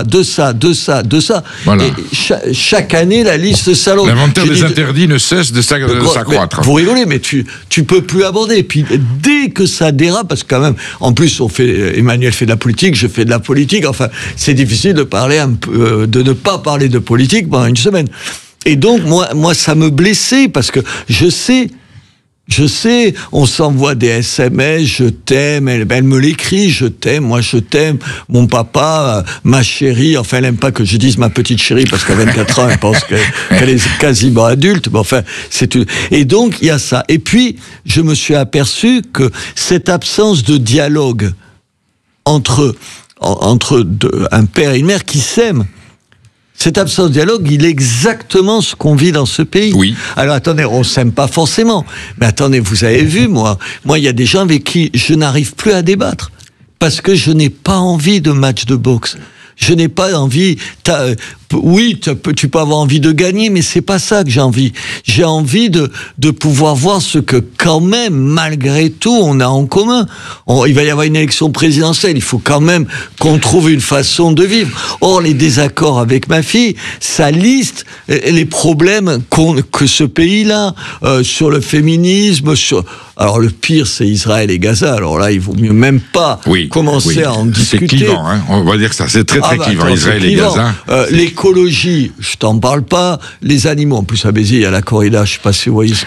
Voilà. Et chaque année, la liste s'allonge. L'inventaire des interdits ne cesse de s'accroître. Vous rigolez, mais tu peux plus aborder. Et puis, dès que ça dérape, parce que quand même, en plus, Emmanuel fait de la politique, je fais de la politique, enfin, c'est difficile de parler de ne pas parler de politique pendant une semaine. Et donc, moi, ça me blessait, parce que je sais, on s'envoie des SMS, je t'aime, elle me l'écrit, je t'aime, moi je t'aime, mon papa, ma chérie, enfin elle aime pas que je dise ma petite chérie, parce qu'à 24 ans, elle pense qu'elle est quasiment adulte, mais enfin, et donc, il y a ça. Et puis, je me suis aperçu que cette absence de dialogue entre un père et une mère qui s'aiment, cette absence de dialogue, il est exactement ce qu'on vit dans ce pays. Oui. Alors attendez, on s'aime pas forcément. Mais attendez, vous avez vu, moi, il y a des gens avec qui je n'arrive plus à débattre. Parce que je n'ai pas envie de match de boxe. Je n'ai pas envie. Oui, tu peux avoir envie de gagner, mais c'est pas ça que j'ai envie. J'ai envie de pouvoir voir ce que, quand même, malgré tout, on a en commun. Il va y avoir une élection présidentielle. Il faut quand même qu'on trouve une façon de vivre. Or, les désaccords avec ma fille, ça liste les problèmes que ce pays-là, sur le féminisme, alors le pire, c'est Israël et Gaza. Alors là, il vaut mieux même pas commencer à en discuter. C'est clivant, hein. On va dire que ça, c'est très clivant, Israël et Gaza. L'écologie, je t'en parle pas. Les animaux, en plus à Béziers, il y a la corrida. Je sais pas si vous voyez ce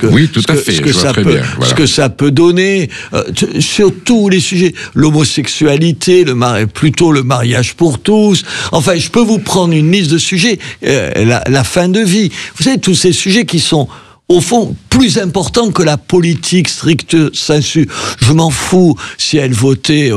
que ça peut donner sur tous les sujets. L'homosexualité, plutôt le mariage pour tous. Enfin, je peux vous prendre une liste de sujets. La fin de vie. Vous savez, tous ces sujets qui sont, au fond, plus important que la politique stricte sensu. Je m'en fous si elle votait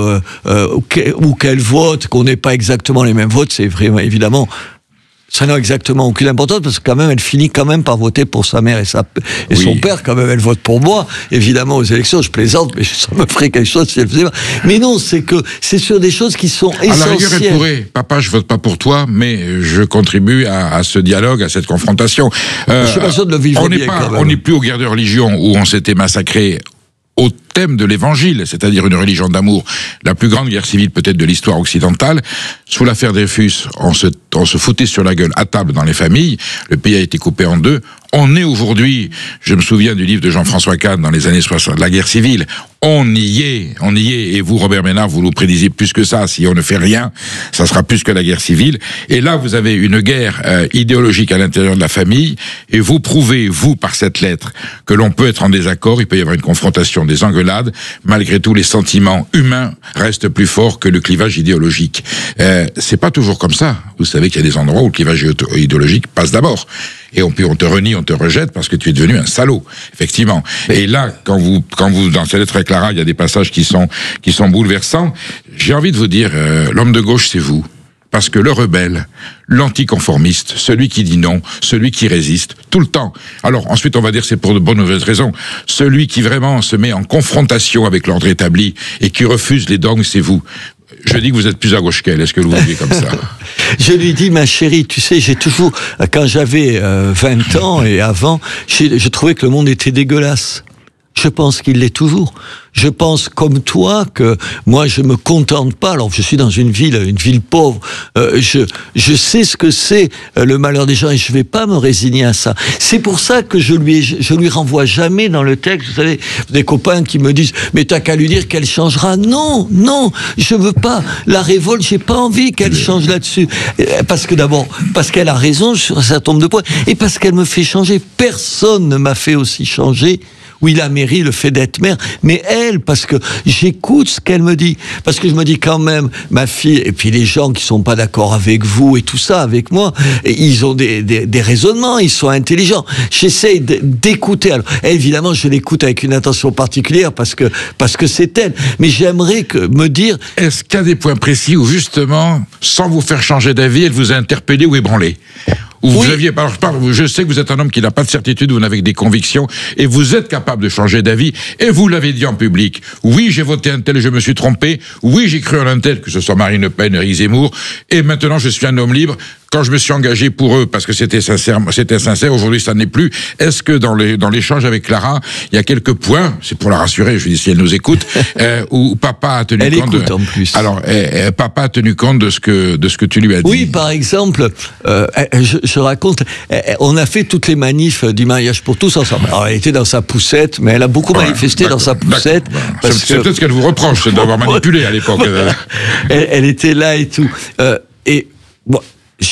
ou qu'elle vote, qu'on n'ait pas exactement les mêmes votes, c'est vraiment évidemment. Ça n'a exactement aucune importance, parce que quand même, elle finit quand même par voter pour sa mère et son père, quand même, elle vote pour moi. Évidemment, aux élections, je plaisante, mais ça me ferait quelque chose si elle faisait pas. Mais non, c'est sur des choses qui sont essentielles. À la rigueur, elle pourrait, papa, je vote pas pour toi, mais je contribue à ce dialogue, à cette confrontation. Je suis pas sûr de le vivre bien, quand même. On n'est plus aux guerres de religion où on s'était massacré au thème de l'évangile, c'est-à-dire une religion d'amour, la plus grande guerre civile peut-être de l'histoire occidentale. Sous l'affaire Dreyfus, on se foutait sur la gueule à table dans les familles, le pays a été coupé en deux. On est aujourd'hui, je me souviens du livre de Jean-François Kahn dans les années 60, la guerre civile. On y est, et vous, Robert Ménard, vous nous prédisez plus que ça. Si on ne fait rien, ça sera plus que la guerre civile. Et là, vous avez une guerre idéologique à l'intérieur de la famille, et vous prouvez, vous, par cette lettre, que l'on peut être en désaccord, il peut y avoir une confrontation, des engueulades. Malgré tout, les sentiments humains restent plus forts que le clivage idéologique. C'est pas toujours comme ça. Vous savez qu'il y a des endroits où le clivage idéologique passe d'abord. Et on te renie, on te rejette parce que tu es devenu un salaud, effectivement. Et là, quand vous dans cette lettre avec Clara, il y a des passages qui sont bouleversants. J'ai envie de vous dire, l'homme de gauche, c'est vous. Parce que le rebelle, l'anticonformiste, celui qui dit non, celui qui résiste, tout le temps. Alors ensuite, on va dire c'est pour de bonnes ou mauvaises raisons. Celui qui vraiment se met en confrontation avec l'ordre établi et qui refuse les dogmes, c'est vous. Je dis que vous êtes plus à gauche qu'elle. Est-ce que vous voyez comme ça? Je lui dis, ma chérie, tu sais, j'ai toujours, quand j'avais 20 ans et avant, je trouvais que le monde était dégueulasse. Je pense qu'il l'est toujours. Je pense comme toi que moi je me contente pas. Alors je suis dans une ville pauvre. Je sais ce que c'est le malheur des gens et je vais pas me résigner à ça. C'est pour ça que je lui renvoie jamais dans le texte. Vous savez, des copains qui me disent mais t'as qu'à lui dire qu'elle changera. Non, je veux pas. La révolte, j'ai pas envie qu'elle change là-dessus. Parce qu'elle a raison sur un certain nombre de points et parce qu'elle me fait changer. Personne ne m'a fait aussi changer Oui, la mairie, le fait d'être maire, mais elle, parce que j'écoute ce qu'elle me dit, parce que je me dis quand même, ma fille, et puis les gens qui sont pas d'accord avec vous et tout ça, avec moi, et ils ont des raisonnements, ils sont intelligents. J'essaie d'écouter. Alors, évidemment, je l'écoute avec une attention particulière parce que c'est elle. Mais j'aimerais me dire. Est-ce qu'il y a des points précis où justement, sans vous faire changer d'avis, elle vous a interpellé ou ébranlé? Où vous aviez, je sais que vous êtes un homme qui n'a pas de certitude, vous n'avez que des convictions, et vous êtes capable de changer d'avis, et vous l'avez dit en public. Oui, j'ai voté un tel et je me suis trompé. Oui, j'ai cru en un tel, que ce soit Marine Le Pen, Éric Zemmour, et maintenant je suis un homme libre. Quand je me suis engagé pour eux, parce que c'était sincère, aujourd'hui ça n'est plus. Est-ce que dans l'échange avec Clara, il y a quelques points, c'est pour la rassurer, je lui dis si elle nous écoute, où papa a tenu compte en plus. Alors, papa a tenu compte de ce que tu lui as dit. Oui, par exemple, je raconte, on a fait toutes les manifs du mariage pour tous ensemble. Alors, elle était dans sa poussette, mais elle a beaucoup manifesté dans sa poussette. C'est peut-être ce qu'elle vous reproche, c'est d'avoir manipulé à l'époque. Elle était là et tout. Et bon,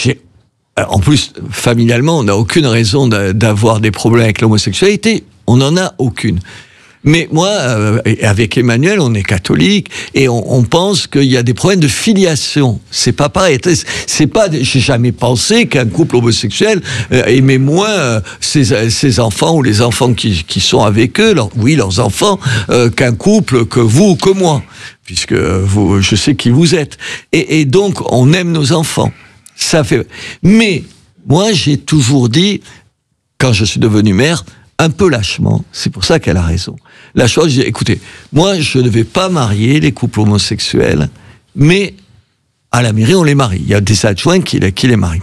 en plus, familialement, on n'a aucune raison d'avoir des problèmes avec l'homosexualité. On n'en a aucune. Mais moi, avec Emmanuel, on est catholique et on pense qu'il y a des problèmes de filiation. C'est pas pareil. C'est pas. J'ai jamais pensé qu'un couple homosexuel aimait moins ses enfants ou les enfants qui sont avec eux, leurs enfants, qu'un couple que vous ou que moi, puisque je sais qui vous êtes. Et donc, on aime nos enfants. Ça fait. Mais moi, j'ai toujours dit, quand je suis devenu maire, un peu lâchement, c'est pour ça qu'elle a raison. Lâchement, je dis, écoutez, moi, je ne vais pas marier les couples homosexuels, mais à la mairie, on les marie. Il y a des adjoints qui les marient.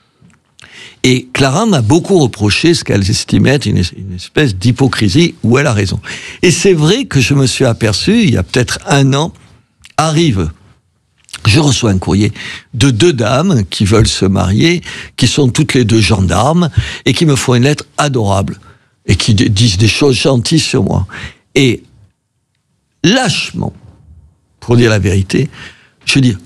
Et Clara m'a beaucoup reproché ce qu'elle estimait être une espèce d'hypocrisie, où elle a raison. Et c'est vrai que je me suis aperçu, il y a peut-être 1 an, je reçois un courrier de 2 dames qui veulent se marier, qui sont toutes les 2 gendarmes, et qui me font une lettre adorable, et qui disent des choses gentilles sur moi. Et lâchement, pour dire la vérité, je dis,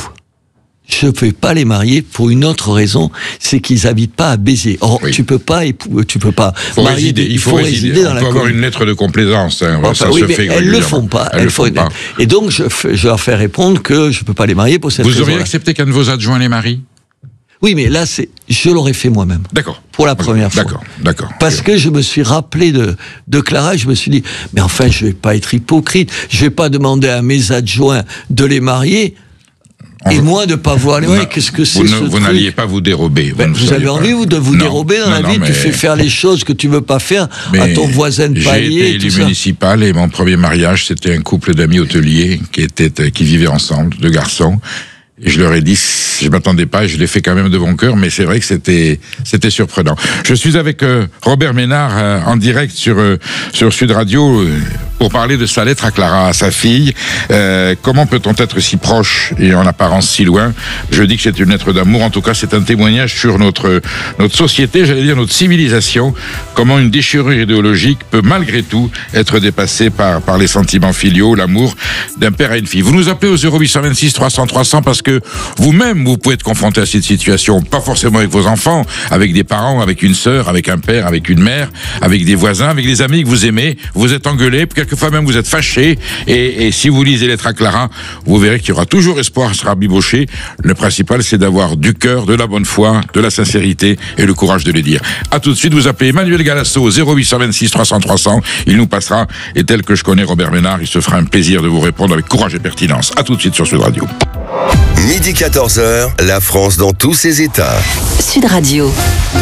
je ne peux pas les marier pour une autre raison, c'est qu'ils n'habitent pas à Béziers. Or, tu peux pas marier. Il faut résider dans la commune. On peut avoir une lettre de complaisance. Ça se fait. Elles le font pas. Et donc, je leur fais répondre que je peux pas les marier pour cette raison. Vous auriez accepté qu'un de vos adjoints les marie? Oui, mais là, je l'aurais fait moi-même. D'accord. Pour la première fois. D'accord. Parce que je me suis rappelé de Clara et je me suis dit, mais enfin, je vais pas être hypocrite. Je vais pas demander à mes adjoints de les marier. Et moi, de ne pas voir les marier. Qu'est-ce que c'est ce truc ? Vous n'alliez pas vous dérober. Vous avez envie, de vous dérober dans la vie. Tu fais faire les choses que tu veux pas faire à ton voisin de palier. J'ai été élu municipal et mon premier mariage, c'était un couple d'amis hôteliers qui vivaient ensemble, 2 garçons. Et je leur ai dit, je m'attendais pas, et je l'ai fait quand même de bon cœur, mais c'est vrai que c'était surprenant. Je suis avec Robert Ménard en direct sur Sud Radio pour parler de sa lettre à Clara, à sa fille. Comment peut-on être si proche et en apparence si loin? Je dis que c'est une lettre d'amour. En tout cas, c'est un témoignage sur notre société, j'allais dire notre civilisation. Comment une déchirure idéologique peut malgré tout être dépassée par les sentiments filiaux, l'amour d'un père à une fille. Vous nous appelez au 0826 300 300 parce que vous-même, vous pouvez être confronté à cette situation, pas forcément avec vos enfants, avec des parents, avec une sœur, avec un père, avec une mère, avec des voisins, avec des amis que vous aimez, vous êtes engueulé, quelquefois même vous êtes fâché, et si vous lisez Lettre à Clara, vous verrez qu'il y aura toujours espoir, sera biboché. Le principal, c'est d'avoir du cœur, de la bonne foi, de la sincérité et le courage de les dire. À tout de suite, vous appelez Emmanuel Galasso au 0826 300 300, il nous passera, et tel que je connais Robert Ménard, il se fera un plaisir de vous répondre avec courage et pertinence. À tout de suite sur Sud Radio. Midi 14h, la France dans tous ses états. Sud Radio.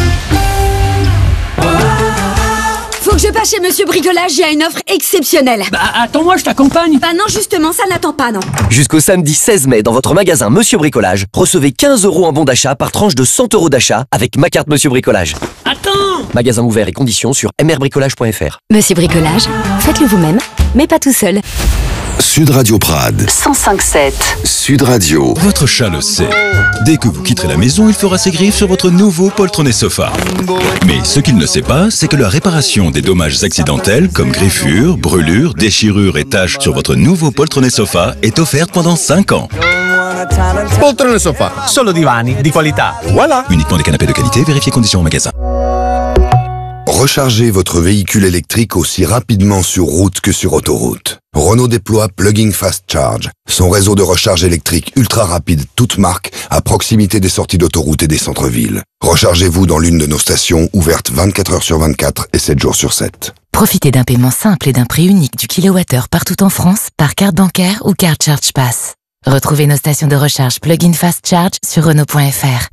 Faut que je passe chez Monsieur Bricolage, il y a une offre exceptionnelle. Attends-moi, je t'accompagne. Non, justement, ça n'attend pas, non. Jusqu'au samedi 16 mai, dans votre magasin Monsieur Bricolage, recevez 15 € en bon d'achat par tranche de 100 € d'achat avec ma carte Monsieur Bricolage. Attends! Magasin ouvert et conditions sur mrbricolage.fr. Monsieur Bricolage, faites-le vous-même, mais pas tout seul. Sud Radio Prades. 105.7. Sud Radio. Votre chat le sait. Dès que vous quitterez la maison, il fera ses griffes sur votre nouveau poltronnet sofa. Mais ce qu'il ne sait pas, c'est que la réparation des dommages accidentels comme griffures, brûlures, déchirures et taches sur votre nouveau poltronnet sofa est offerte pendant 5 ans. Poltrone sofa, solo divani di qualità. Voilà. Uniquement des canapés de qualité, vérifiez conditions en magasin. Rechargez votre véhicule électrique aussi rapidement sur route que sur autoroute. Renault déploie Plug-in Fast Charge, son réseau de recharge électrique ultra rapide toute marque à proximité des sorties d'autoroute et des centres-villes. Rechargez-vous dans l'une de nos stations ouvertes 24 heures sur 24 et 7 jours sur 7. Profitez d'un paiement simple et d'un prix unique du kilowattheure partout en France par carte bancaire ou carte Charge Pass. Retrouvez nos stations de recharge Plug-in Fast Charge sur Renault.fr.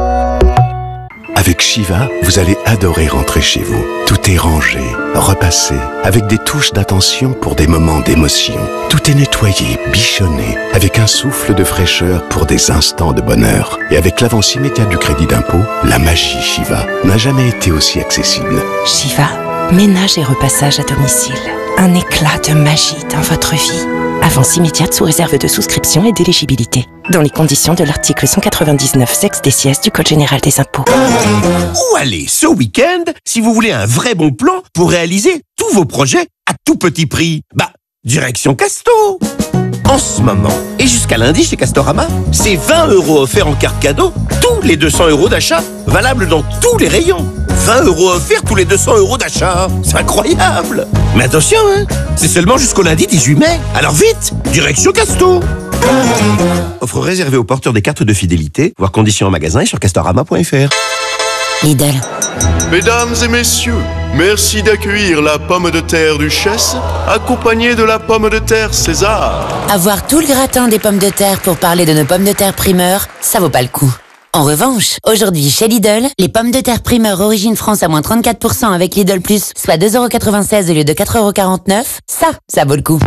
Avec Shiva, vous allez adorer rentrer chez vous. Tout est rangé, repassé, avec des touches d'attention pour des moments d'émotion. Tout est nettoyé, bichonné, avec un souffle de fraîcheur pour des instants de bonheur. Et avec l'avance immédiate du crédit d'impôt, la magie Shiva n'a jamais été aussi accessible. Shiva, ménage et repassage à domicile. Un éclat de magie dans votre vie. Avance immédiate sous réserve de souscription et d'éligibilité. Dans les conditions de l'article 199 sex des du Code général des impôts. Où aller ce week-end si vous voulez un vrai bon plan pour réaliser tous vos projets à tout petit prix? Direction Casto. En ce moment, et jusqu'à lundi chez Castorama, c'est 20 € offerts en carte cadeau, tous les 200 € d'achat, valable dans tous les rayons. 20 € offerts tous les 200 € d'achat. C'est incroyable. Mais attention, c'est seulement jusqu'au lundi 18 mai. Alors vite, direction Casto. Offre réservée aux porteurs des cartes de fidélité, voir conditions en magasin et sur castorama.fr. Lidl. Mesdames et messieurs, merci d'accueillir la pomme de terre Duchesse, accompagnée de la pomme de terre César. Avoir tout le gratin des pommes de terre pour parler de nos pommes de terre primeur, ça vaut pas le coup. En revanche, aujourd'hui chez Lidl, les pommes de terre primeur origine France à moins 34% avec Lidl Plus, soit 2,96 € au lieu de 4,49 €, ça vaut le coup.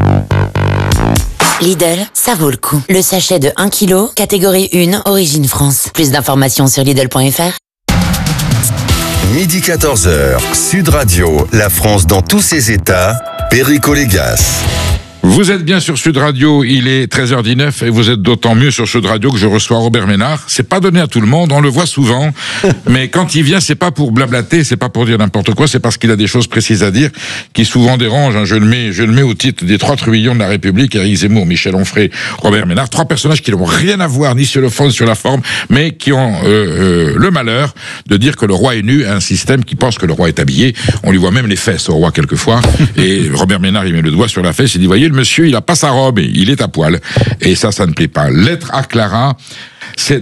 Lidl, ça vaut le coup. Le sachet de 1 kg, catégorie 1, origine France. Plus d'informations sur Lidl.fr. Midi 14h, Sud Radio, la France dans tous ses états, Perico Légas. Vous êtes bien sur Sud Radio, il est 13h19 et vous êtes d'autant mieux sur Sud Radio que je reçois Robert Ménard. C'est pas donné à tout le monde, on le voit souvent, mais quand il vient, c'est pas pour blablater, c'est pas pour dire n'importe quoi, c'est parce qu'il a des choses précises à dire qui souvent dérangent. Je le mets au titre des 3 trublions de la République, Éric Zemmour, Michel Onfray, Robert Ménard, 3 personnages qui n'ont rien à voir ni sur le fond ni sur la forme, mais qui ont le malheur de dire que le roi est nu à un système qui pense que le roi est habillé. On lui voit même les fesses au roi quelquefois, et Robert Ménard, il met le doigt sur la fesse, il dit, voyez, le monsieur, il a pas sa robe, il est à poil. Et ça ne plaît pas. Lettre à Clara. Je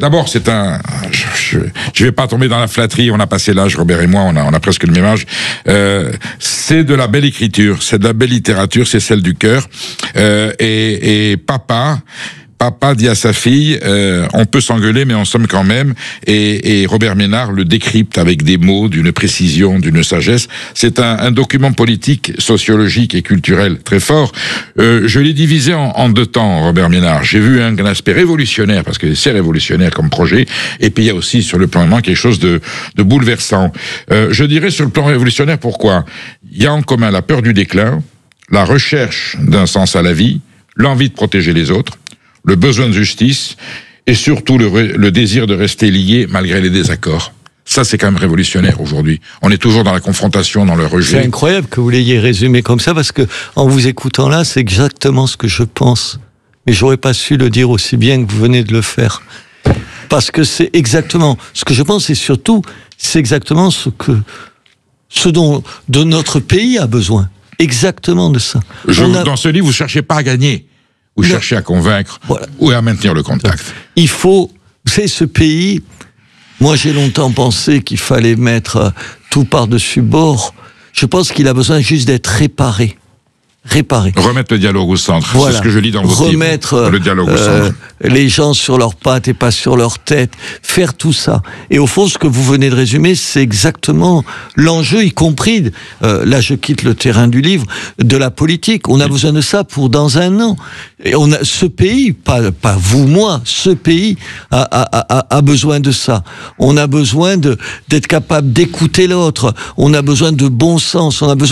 vais pas tomber dans la flatterie, on a passé l'âge, Robert et moi, on a presque le même âge. C'est de la belle écriture, c'est de la belle littérature, c'est celle du cœur. Et Papa dit à sa fille, on peut s'engueuler, mais on s'aime quand même. Et Robert Ménard le décrypte avec des mots, d'une précision, d'une sagesse. C'est un document politique, sociologique et culturel très fort. Je l'ai divisé en 2 temps, Robert Ménard. J'ai vu un aspect révolutionnaire, parce que c'est révolutionnaire comme projet. Et puis il y a aussi sur le plan humain quelque chose de bouleversant. Je dirais sur le plan révolutionnaire, pourquoi? Il y a en commun la peur du déclin, la recherche d'un sens à la vie, l'envie de protéger les autres, le besoin de justice et surtout le désir de rester lié malgré les désaccords. Ça, c'est quand même révolutionnaire aujourd'hui. On est toujours dans la confrontation, dans le rejet. C'est incroyable que vous l'ayez résumé comme ça, parce que en vous écoutant là, c'est exactement ce que je pense. Mais j'aurais pas su le dire aussi bien que vous venez de le faire. Parce que c'est exactement ce que je pense, et surtout, c'est exactement ce dont notre pays a besoin. Exactement de ça. Dans ce livre, vous cherchez pas à gagner. Vous cherchez à convaincre, voilà, ou à maintenir le contact. Il faut, c'est ce pays, moi j'ai longtemps pensé qu'il fallait mettre tout par-dessus bord. Je pense qu'il a besoin juste d'être réparé. Remettre le dialogue au centre, voilà. C'est ce que je lis dans votre livre, le dialogue au centre. Les gens sur leurs pattes et pas sur leur tête, faire tout ça. Et au fond, ce que vous venez de résumer, c'est exactement l'enjeu, y compris, là je quitte le terrain du livre, de la politique. On a besoin de ça pour dans 1 an. Et ce pays, pas vous, moi, ce pays a besoin de ça. On a besoin d'être capable d'écouter l'autre. On a besoin de bon sens. On a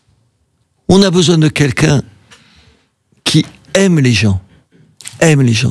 besoin de quelqu'un qui aime les gens.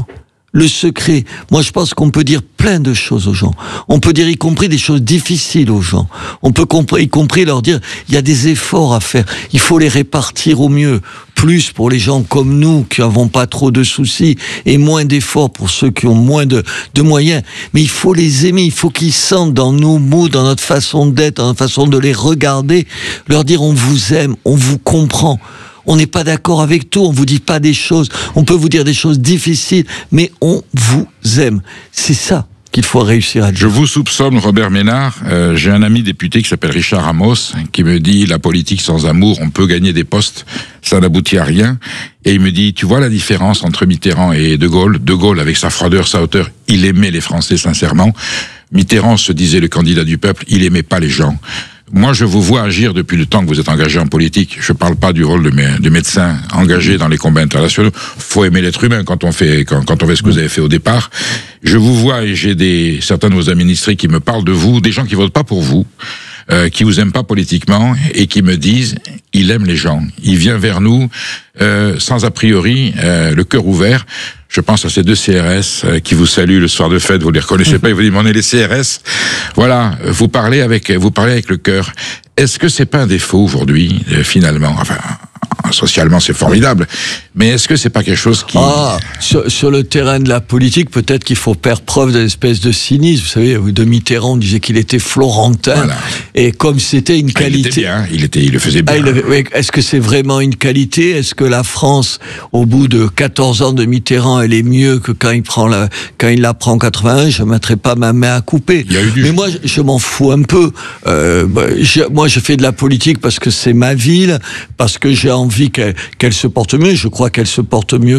Le secret, moi je pense qu'on peut dire plein de choses aux gens. On peut dire y compris des choses difficiles aux gens. On peut y compris leur dire, il y a des efforts à faire. Il faut les répartir au mieux. Plus pour les gens comme nous qui n'avons pas trop de soucis et moins d'efforts pour ceux qui ont moins de moyens. Mais il faut les aimer, il faut qu'ils sentent dans nos mots, dans notre façon d'être, dans notre façon de les regarder, leur dire on vous aime, on vous comprend. On n'est pas d'accord avec tout, on vous dit pas des choses, on peut vous dire des choses difficiles, mais on vous aime. C'est ça qu'il faut réussir à dire. Je vous soupçonne, Robert Ménard. J'ai un ami député qui s'appelle Richard Ramos, qui me dit la politique sans amour, on peut gagner des postes, ça n'aboutit à rien. Et il me dit, tu vois la différence entre Mitterrand et De Gaulle? De Gaulle, avec sa froideur, sa hauteur, il aimait les Français sincèrement. Mitterrand se disait le candidat du peuple, il aimait pas les gens. Moi, je vous vois agir depuis le temps que vous êtes engagé en politique. Je parle pas du rôle de médecin engagé dans les combats internationaux. Faut aimer l'être humain quand on fait ce que vous avez fait au départ. Je vous vois et j'ai certains de vos administrés qui me parlent de vous, des gens qui votent pas pour vous, qui vous aiment pas politiquement et qui me disent, il aime les gens. Il vient vers nous, sans a priori, le cœur ouvert. Je pense à ces deux CRS qui vous saluent le soir de fête, vous les reconnaissez pas, ils vous disent, on est les CRS. Voilà, vous parlez avec le cœur. Est-ce que c'est pas un défaut aujourd'hui, finalement? Enfin, socialement, c'est formidable. Mais est-ce que c'est pas quelque chose qui... Sur le terrain de la politique, peut-être qu'il faut faire preuve d'une espèce de cynisme. Vous savez, de Mitterrand, on disait qu'il était florentin. Voilà. Et comme c'était une qualité... Il était bien, il le faisait bien. Est-ce que c'est vraiment une qualité? Est-ce que la France, au bout de 14 ans de Mitterrand, elle est mieux que quand il la prend en 81? Je ne mettrai pas ma main à couper. Mais moi, je m'en fous un peu. Moi, je fais de la politique parce que c'est ma ville, parce que j'ai envie qu'elle se porte mieux. Je crois qu'elle se porte mieux